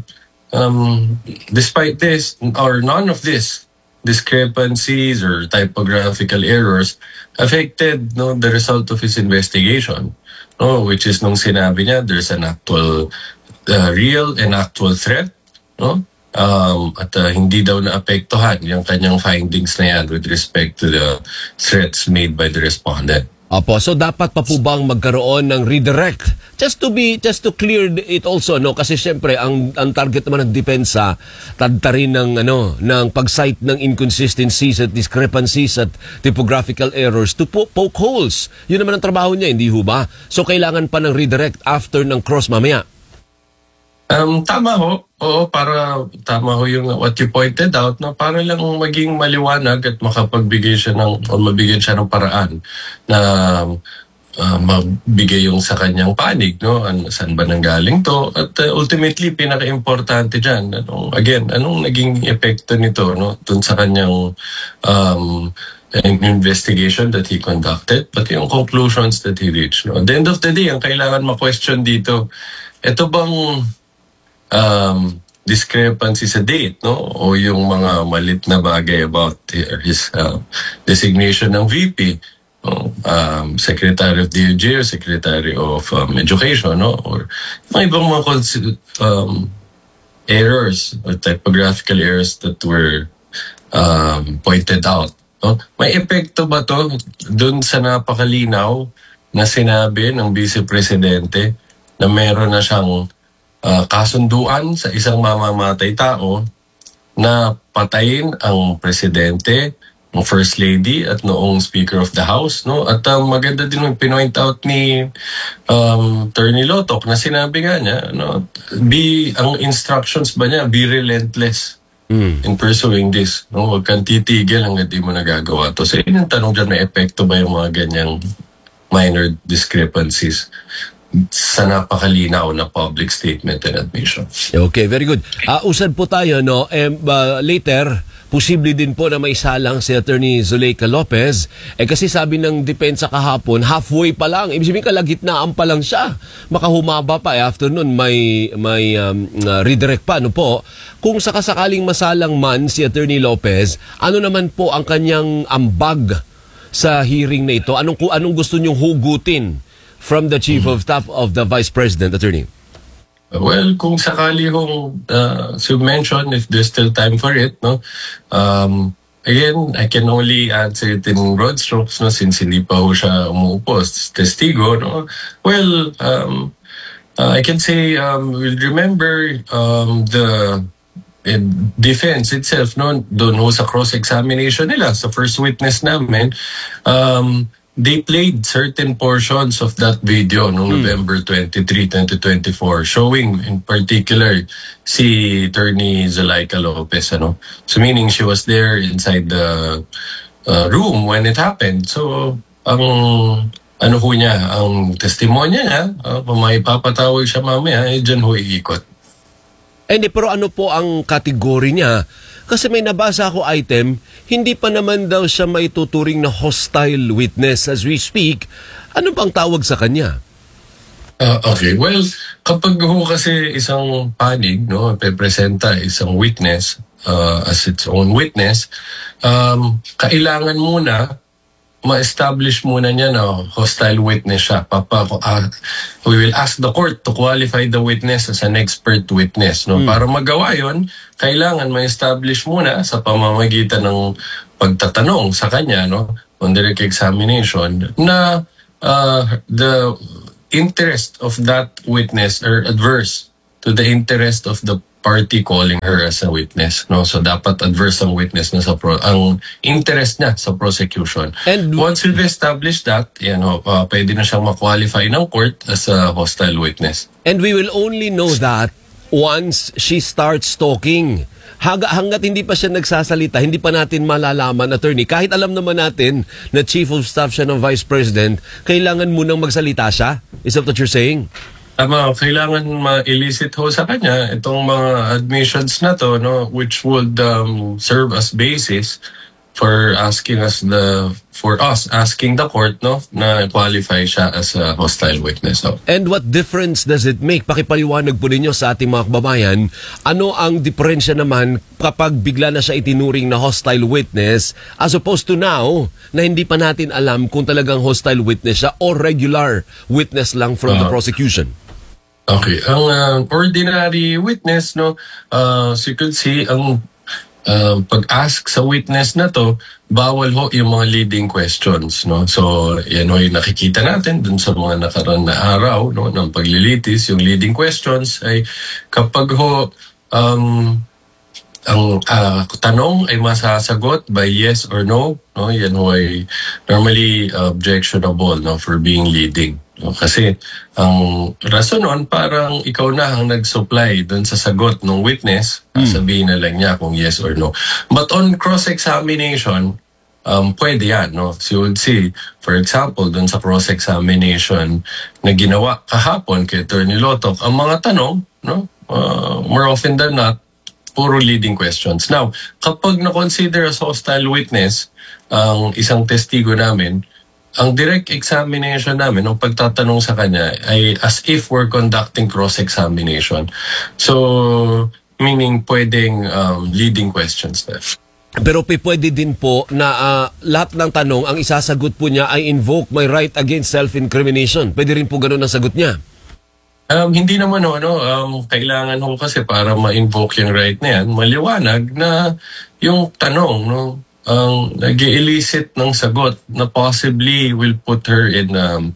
Speaker 17: despite this or none of this discrepancies or typographical errors affected, no, the result of his investigation, no, which is nung sinabi niya there's an actual real and actual threat, no, at hindi daw naapektuhan yung kanyang findings na yan with respect to the threats made by the respondent.
Speaker 1: Opo, so dapat pa po bang magkaroon ng redirect? Just to clear it also, no, kasi syempre ang target naman ng depensa tadtarin ng pag-cite ng inconsistencies at discrepancies at typographical errors to poke holes. Yun naman ang trabaho niya, hindi ho ba? So kailangan pa ng redirect after ng cross mamaya.
Speaker 17: Tama ho. Oo, para tama ho yung what you pointed out, no, para lang maging maliwanag at makapagbigay siya mabigyan siya ng paraan na mabigay yung sa kanyang panig, no, saan ba nanggaling to, at ultimately pinaka-importante diyan, anong naging epekto nito, no, dun sa kanyang investigation that he conducted, pati yung conclusions that he reached, no. At the end of the day, ang kailangan ma-question dito, ito bang discrepancy sa date, no, o yung mga malit na bagay about his designation ng VP, Secretary of DOJ or Secretary of Education, no, or may ibang mga errors or typographical errors that were pointed out, no? May epekto ba to dun sa napakalinaw na sinabi ng Vice Presidente na meron na siyang kasunduan sa isang mamamatay tao na patayin ang presidente, ng First Lady at noong Speaker of the House, no? At maganda din yung pinoint out ni Attorney Lotoc na sinabi nga niya, no, ang instructions ba niya, be relentless in pursuing this, no? Huwag kang titigil hanggang di mo nagagawa to. So yun yung tanong dyan, may epekto ba yung mga ganyang minor discrepancies sa napakalinaw na public statement and admission?
Speaker 1: Okay, very good. Usad po tayo, no? Later, posible din po na may salang si Attorney Zuleika Lopez. Kasi sabi ng depensa kahapon, halfway pa lang. Ibig sabihin kalagitnaan pa lang siya. Makahumaba pa. After nun, may redirect pa. Ano po? Kung sakasakaling masalang man si Attorney Lopez, ano naman po ang kanyang ambag sa hearing na ito? Anong gusto niyong hugutin from the Chief of Staff of the Vice President, Attorney?
Speaker 17: Well, kung sakali hong, as you mentioned, if there's still time for it, no? Again, I can only answer it in broad strokes, no? Since hindi pa ho siya umuupo as testigo, no? Well, I can say, we'll remember the defense itself, no? Doon ho sa cross-examination nila, sa first witness namin, they played certain portions of that video noong November 23, 2024, showing in particular si Attorney Zuleika Lopez, ano? So meaning she was there inside the room when it happened. So ang ang testimonya niya, kung may papatawag siya mamaya, dyan ho iikot.
Speaker 1: Pero ano po ang kategory niya? Kasi may nabasa ako item, hindi pa naman daw siya maituturing na hostile witness as we speak. Ano bang tawag sa kanya?
Speaker 17: Okay, well, kapag ho kasi isang panig, no, pepresenta isang witness as its own witness, kailangan muna ma-establish muna niya na hostile witness siya. We will ask the court to qualify the witness as an expert witness. No? Para magawa yon, kailangan ma-establish muna sa pamamagitan ng pagtatanong sa kanya, no, on direct examination, na the interest of that witness are adverse to the interest of the party calling her as a witness, no? So dapat adverse ang witness na ang interest niya sa prosecution. And once we've established that, pwede na siyang ma-qualify ng court as a hostile witness.
Speaker 1: And we will only know that once she starts talking. Hanggat hindi pa siya nagsasalita, hindi pa natin malalaman, attorney. Kahit alam naman natin na chief of staff siya ng vice president, kailangan munang magsalita siya. Is that what you're saying?
Speaker 17: Kailangan ma-elicit ho sa kanya itong mga admissions na to, no, which would serve as basis for asking asking the court, no, na qualify siya as a hostile witness. So.
Speaker 1: And what difference does it make? Pakipaliwanag po ninyo sa ating mga kababayan, ano ang diferensya naman kapag bigla na siya itinuring na hostile witness as opposed to now na hindi pa natin alam kung talagang hostile witness siya or regular witness lang from the prosecution?
Speaker 17: Okay, ang ordinary witness, no, so you could see ang pag-ask sa witness na to, bawal ho yung mga leading questions, no? So, yan ho yung nakikita natin dun sa mga nakaraan na araw, no, ng paglilitis. Yung leading questions ay kapag ho ang tanong ay masasagot by yes or no, no? Yan ho ay normally objectionable, no, for being leading. No? Kasi ang rason nun, parang ikaw na ang nag-supply dun sa sagot ng witness, sabihin na lang niya kung yes or no. But on cross-examination, pwede yan, no? So you would see, for example, dun sa cross-examination na ginawa kahapon kay Attorney Lotoc, ang mga tanong, no, more often than not, puro leading questions. Now, kapag na-consider as hostile witness ang isang testigo namin, ang direct examination namin, ang pagtatanong sa kanya ay as if we're conducting cross-examination. So, meaning pwedeng leading questions na.
Speaker 1: Pero pwede din po na lahat ng tanong, ang isasagot po niya ay invoke my right against self-incrimination. Pwede rin po ganun ang sagot niya.
Speaker 17: Hindi naman kailangan ho kasi para ma-invoke yung right na yan, maliwanag na yung tanong, no, ang nag-elicit ng sagot na possibly will put her in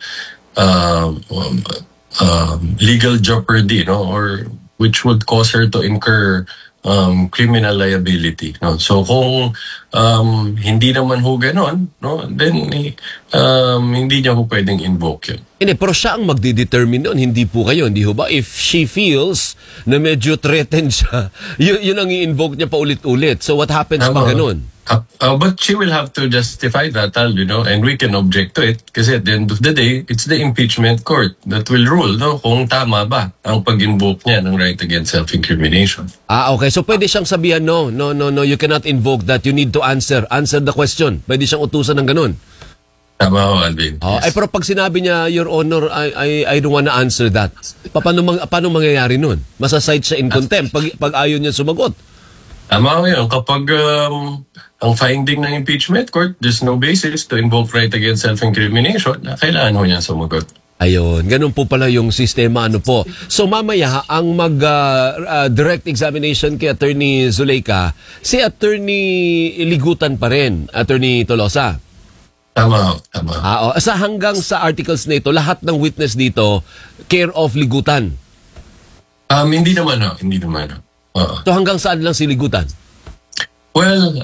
Speaker 17: legal jeopardy, no, or which would cause her to incur criminal liability, no. So kung hindi naman ho ganon, no, then hindi niya ho pwedeng invoke yun.
Speaker 1: Pero siya ang magdidetermine doon, hindi po kayo, hindi ho ba? If she feels na medyo threatened siya, yun ang i-invoke niya pa ulit-ulit. So what happens pag ganon?
Speaker 17: But she will have to justify that, you know, and we can object to it kasi at the end of the day, it's the impeachment court that will rule, no, kung tama ba ang pag-invoke niya ng right against self-incrimination.
Speaker 1: Okay. So pwede siyang sabihan, no, you cannot invoke that. You need to answer the question. Pwede siyang utusan ng ganun.
Speaker 17: Tama ho, Alvin.
Speaker 1: Yes. Pero pag sinabi niya, Your Honor, I don't wanna answer that. Paano mangyayari nun? Masaside siya in contempt pag ayaw niya sumagot.
Speaker 17: Tama ho yun. Kapag ang finding ng impeachment court, there's no basis to invoke right against self-incrimination, kailangan ho niya sumagot.
Speaker 1: Ayun, ganun po pala yung sistema, ano po. So mamaya, ang direct examination kay Attorney Zuleika, si Attorney Ligutan pa rin, Attorney Tolosa.
Speaker 17: Tama.
Speaker 1: Hanggang sa articles na ito, lahat ng witness dito, care of Ligutan?
Speaker 17: Hindi naman.
Speaker 1: So hanggang saan lang si Ligutan?
Speaker 17: Well,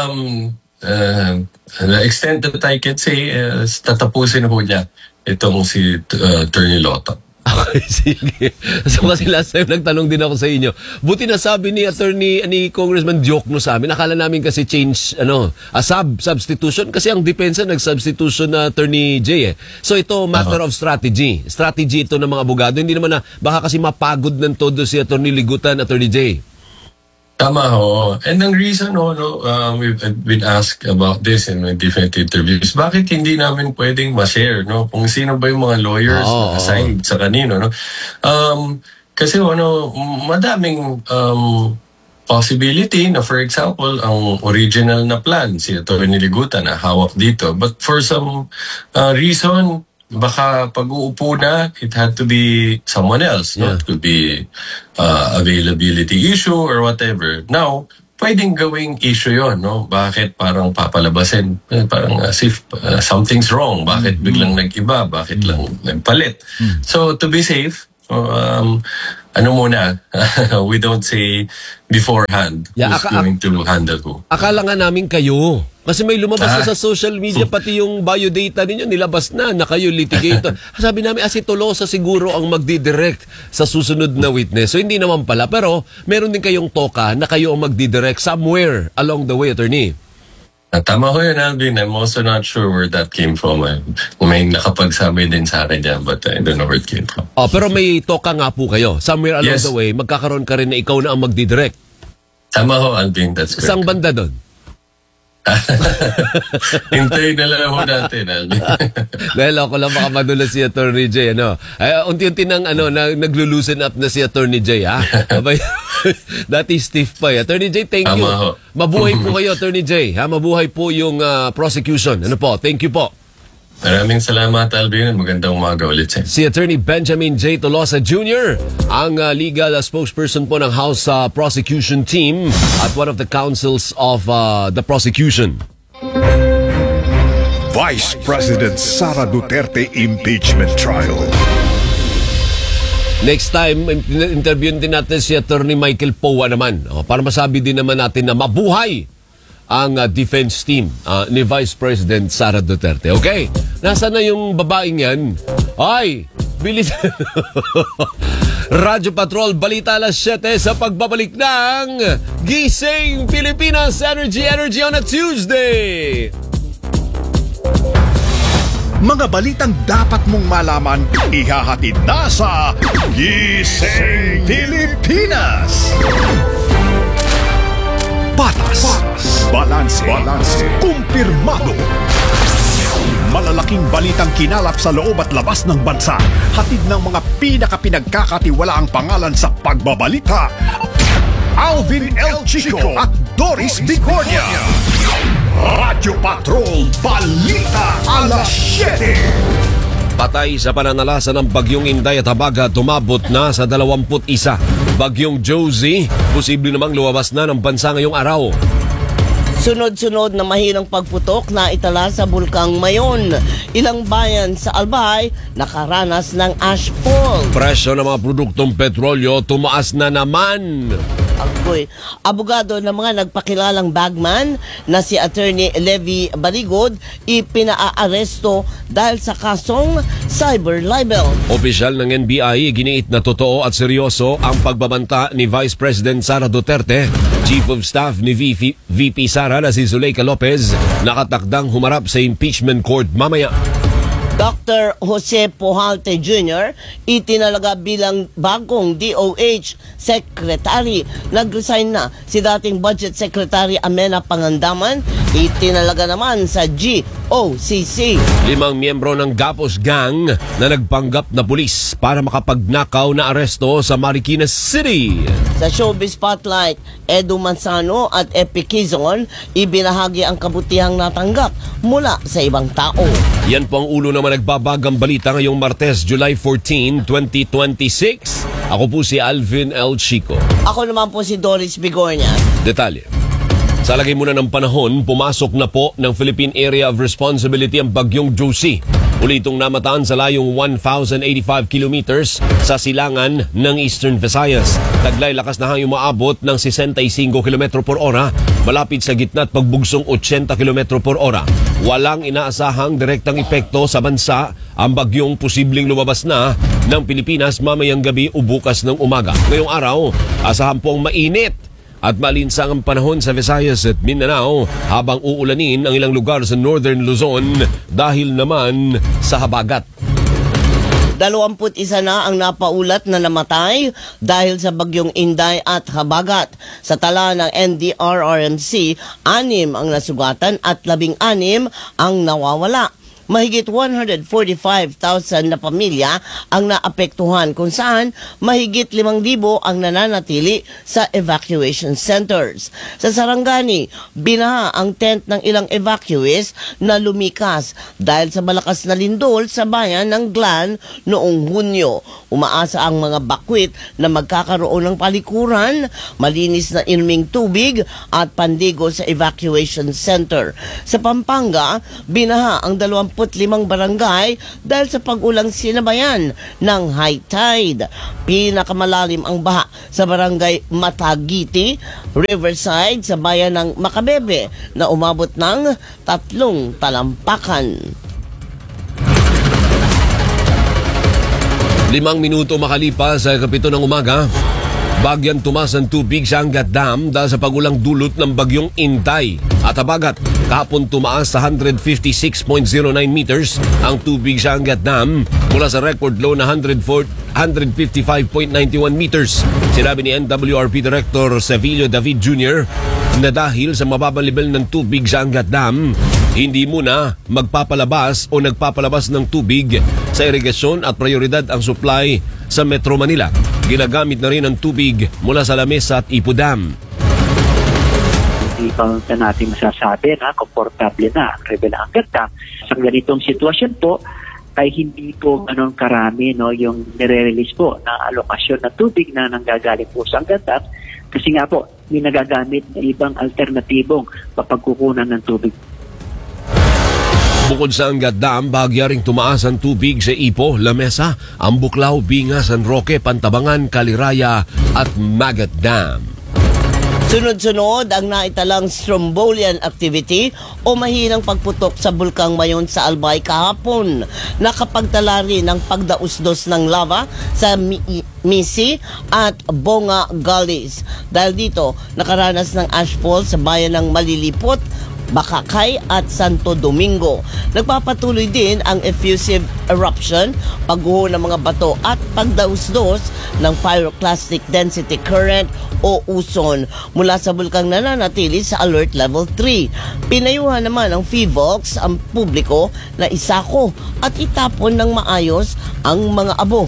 Speaker 17: the extent that I can say is tatapusin ho niya itong si Attorney Lotoc.
Speaker 1: Okay, sige. So kasi last time nagtanong din ako sa inyo. Buti na sabi ni Congressman Diokno sa amin. Akala namin kasi change, substitution. Kasi ang depensa nag-substitution na Attorney J. So ito, matter of strategy. Strategy ito ng mga abogado. Hindi naman na, baka kasi mapagod ng todo si Attorney Ligutan, Attorney J.
Speaker 17: Tama ho. And ang reason we've been asked about this in different interviews, bakit hindi namin pwedeng ma-share, no? Kung sino ba yung mga lawyers na assigned sa kanino, no? Kasi madaming possibility na, for example, ang original na plan, si Atty. Liguta na hawak dito. But for some reason, baka pag-uupo na, it had to be someone else. No? It could be availability issue or whatever. Now, pwedeng gawing issue yon, no? Bakit parang papalabasin? Parang as if something's wrong. Bakit biglang nag-iba? Bakit lang nagpalit? So, to be safe, we don't say beforehand who's going to handle who.
Speaker 1: Akala nga namin kayo. Kasi may lumabas na sa social media, pati yung biodata ninyo, nilabas na kayo litigator. Sabi namin, si Tolosa siguro ang magdidirect sa susunod na witness. So hindi naman pala. Pero meron din kayong toka na kayo ang magdidirect somewhere along the way, attorney.
Speaker 17: Tama ko yun, Alvin. I'm also not sure where that came from. May nakapagsabi din sa akin yan, but I don't know where it came from.
Speaker 1: Pero may toka nga po kayo. Somewhere along the way, magkakaroon ka rin na ikaw na ang magdidirect.
Speaker 17: Tama ko, Alvin. That's correct.
Speaker 1: Isang banda doon?
Speaker 17: Hintayin na lang ho natin, Alvin.
Speaker 1: Dahil ako lang baka madulas si Attorney J. Unti-unti nang naglo-loosen up na si Attorney J. Dati stiff pa. Attorney J, thank you. Mabuhay po kayo, Attorney J. Mabuhay po yung prosecution. Thank you po.
Speaker 17: Maraming salamat, Alvin. Magandang umaga ulit sa'yo.
Speaker 1: Si Attorney Benjamin J. Tolosa Jr., ang legal spokesperson po ng House Prosecution Team at one of the counsels of the prosecution.
Speaker 6: Vice President Sara Duterte impeachment trial.
Speaker 1: Next time, interviewin din natin si Attorney Michael Powa naman para masabi din naman natin na mabuhay ang defense team ni Vice President Sara Duterte. Okay? Nasaan na yung babaeng yan? Ay! Bilis! Radyo Patrol, balita alas 7 sa pagbabalik ng Gising Pilipinas Energy on a Tuesday!
Speaker 6: Mga balitang dapat mong malaman, ihahatid na sa Gising Pilipinas! Patas, balanse, kumpirmado. Malalaking balitang kinalap sa loob at labas ng bansa. Hatid ng mga pinakapinagkakatiwalaang pangalan sa pagbabalita. Alvin L. Chico at Doris Bigornia. Radyo Patrol, balita alas 7.
Speaker 1: Patay sa pananalasa ng Bagyong Inday at Habagat, tumabot na sa 21. Bagyong Josie, posible namang lumabas na ng bansa ngayong araw.
Speaker 18: Sunod-sunod na mahirang pagputok na itala sa Bulkang Mayon. Ilang bayan sa Albay nakaranas ng ashfall.
Speaker 1: Presyo ng mga produktong petrolyo tumaas na naman.
Speaker 18: Abogado ng mga nagpakilalang bagman na si Attorney Levi Baligod ipinaaresto dahil sa kasong cyber libel.
Speaker 1: Opisyal ng NBI giniit na totoo at seryoso ang pagbabanta ni Vice President Sara Duterte. Chief of Staff ni VP Sara na si Zuleika Lopez nakatakdang humarap sa impeachment court mamaya.
Speaker 18: Dr. Jose Pujalte Jr. itinalaga bilang bagong DOH Secretary. Nag-resign na si dating Budget Secretary Amena Pangandaman. Itinalaga naman sa GOCC.
Speaker 1: 5 miyembro ng Gapos Gang na nagpanggap na pulis para makapagnakaw na aresto sa Marikina City.
Speaker 18: Sa Showbiz Spotlight, Edu Manzano at Epi Quizon ibinahagi ang kabutihang natanggap mula sa ibang tao.
Speaker 1: Yan po ang ulo naman nagbabagang balita ngayong Martes, July 14, 2026. Ako po si Alvin L. Chico.
Speaker 18: Ako naman po si Doris Bigornia.
Speaker 1: Detalye. Sa lagay muna ng panahon, pumasok na po ng Philippine Area of Responsibility ang Bagyong Josie. Ulitong namataan sa layong 1,085 kilometers sa silangan ng Eastern Visayas. Taglay lakas na hangin umaabot ng 65 km per ora, malapit sa gitna at pagbugsong 80 km per ora. Walang inaasahang direktang epekto sa bansa ang bagyong posibleng lumabas na ng Pilipinas mamayang gabi o bukas ng umaga. Ngayong araw, asahan pong mainit at malinsang ang panahon sa Visayas at Mindanao habang uulanin ang ilang lugar sa Northern Luzon dahil naman sa habagat.
Speaker 18: 21 na ang napaulat na namatay dahil sa bagyong Inday at Habagat. Sa tala ng NDRRMC, 6 ang nasugatan at 16 ang nawawala. Mahigit 145,000 na pamilya ang naapektuhan kung saan mahigit 5,000 ang nananatili sa evacuation centers. Sa Sarangani, binaha ang tent ng ilang evacuees na lumikas dahil sa malakas na lindol sa bayan ng Glan noong Hunyo. Umaasa ang mga bakwit na magkakaroon ng palikuran, malinis na inuming tubig at pandigo sa evacuation center. Sa Pampanga, binaha ang 25 barangay dahil sa pag-ulang sinabayan ng high tide. Pinakamalalim ang baha sa barangay Matagiti, Riverside sa bayan ng Macabebe na umabot ng 3 talampakan.
Speaker 1: 5 minuto makalipas sa 7 ng umaga, bagyang tumaas ang tubig sa Angat Dam dahil sa pagulang dulot ng bagyong Inday at Habagat. Kahapon tumaas sa 156.09 meters ang tubig sa Angat Dam mula sa record low na 155.91 meters. Sinabi ni NWRP Director Sevillo David Jr. na dahil sa mababang level ng tubig sa Angat Dam, hindi muna magpapalabas o nagpapalabas ng tubig sa irigasyon at prioridad ang supply sa Metro Manila. Ginagamit na rin ang tubig mula sa Lamesa at Ipo Dam.
Speaker 19: Hindi pa natin masasabi na komportable na ang level ng Angat Dam. Sa ganitong sitwasyon po, ay hindi po ganun karami yung nire-release po na alokasyon na tubig na nanggagaling po sa Angat Dam. Kasi nga po, may nagagamit na ibang alternatibong papagkukunan ng tubig.
Speaker 1: Bukod sa Angat Dam, bahagya ring tumaas ang tubig sa Ipo, Lamesa, Ambuklao, Binga, San Roque, Pantabangan, Kaliraya at Magat Dam.
Speaker 18: Sunod-sunod ang naitalang Strombolian activity o mahinang pagputok sa bulkang Mayon sa Albay kahapon. Nakapagtala rin ng pagdausdos ng lava sa Misi at Bonga Gullies. Dahil dito, nakaranas ng ashfall sa bayan ng Malilipot, Bakakay at Santo Domingo. Nagpapatuloy din ang effusive eruption, pagguho ng mga bato at pagdausdos ng pyroclastic density current o uson mula sa bulkang nananatili sa alert level 3. Pinayuhan naman ng PHIVOLCS ang publiko na isako at itapon ng maayos ang mga abo.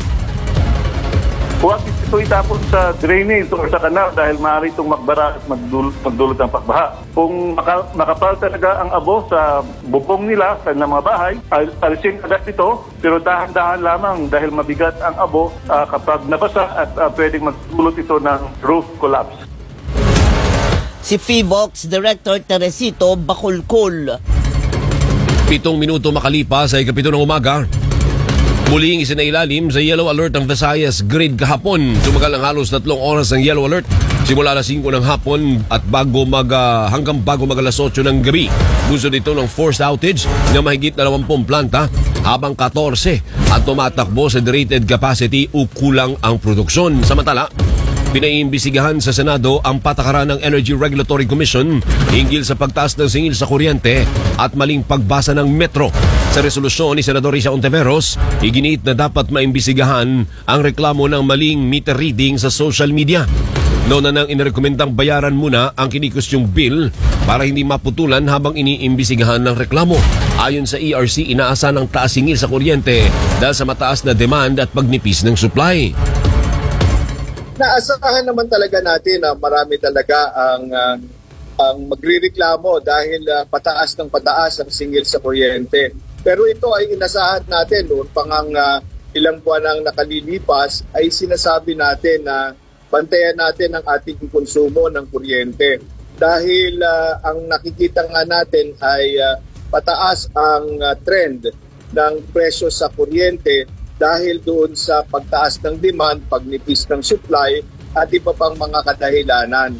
Speaker 20: Huwag ito itapon sa drainage o sa kanal dahil maaari itong magbara at magdulot ng pagbaha. Kung makapal talaga ang abo sa bubong nila sa mga bahay, alisin agad ito, pero dahan-dahan lamang dahil mabigat ang abo kapag nabasa at pwedeng magdulot ito ng roof collapse.
Speaker 18: Si PHIVOLCS Director Teresito Bacolcol.
Speaker 1: 7 minuto makalipas ay 7 ng umaga. Muling isinailalim sa yellow alert ang Visayas Grid kahapon. Tumagal ang halos 3 oras ng yellow alert simula alas 5 ng hapon at hanggang bago mag alas 8 ng gabi. Bunsod ito ng forced outage na mahigit 20 planta habang 14 at tumatakbo sa rated capacity o kulang ang produksyon. Samantala, pinaiimbisigahan sa Senado ang patakaran ng Energy Regulatory Commission hinggil sa pagtaas ng singil sa kuryente at maling pagbasa ng Metro. Sa resolusyon ni Senador Risa Ontiveros, iginiit na dapat maimbisigahan ang reklamo ng maling meter reading sa social media. Noon na nang inirekomendang bayaran muna ang kinikustyong bill para hindi maputulan habang iniimbisigahan ng reklamo. Ayon sa ERC, inaasa ng taas singil sa kuryente dahil sa mataas na demand at pagnipis ng supply.
Speaker 7: Naasahan naman talaga natin na marami talaga ang magrereklamo dahil pataas ng pataas ang singil sa kuryente. Pero ito ay inasahan natin noon pang ilang buwan ang nakalilipas ay sinasabi natin na bantayan natin ang ating konsumo ng kuryente. Dahil ang nakikita nga natin ay pataas ang trend ng presyo sa kuryente dahil doon sa pagtaas ng demand, pagnipis ng supply at iba pang mga kadahilanan.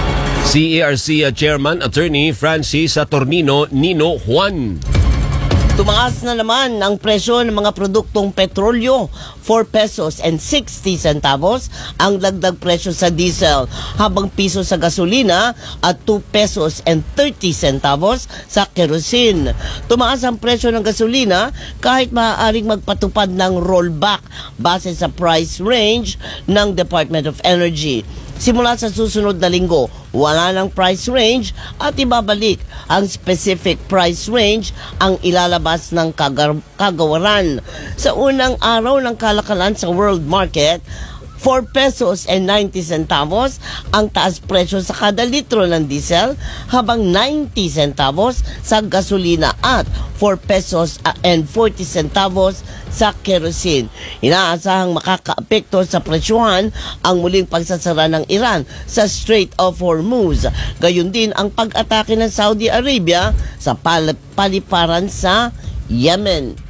Speaker 1: CERC Chairman Attorney Francis Saturnino Nino Juan.
Speaker 18: Tumaas na naman ang presyo ng mga produktong petrolyo, 4 pesos and 60 centavos ang dagdag presyo sa diesel, habang piso sa gasolina at 2 pesos and 30 centavos sa kerosene. Tumaas ang presyo ng gasolina kahit maaaring magpatupad ng rollback base sa price range ng Department of Energy. Simula sa susunod na linggo, wala ng price range at ibabalik ang specific price range ang ilalabas ng kagawaran. Sa unang araw ng kalakalan sa world market, 4 pesos and 90 centavos ang taas presyo sa kada litro ng diesel, habang 90 centavos sa gasolina at 4 pesos and 40 centavos sa kerosene. Inaasahang makakaapekto sa presyuhan ang muling pagsasara ng Iran sa Strait of Hormuz. Gayon din ang pag-atake ng Saudi Arabia sa paliparan sa Yemen.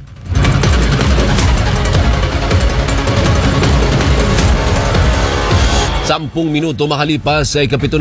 Speaker 1: 10 minuto makalipas sa ikapito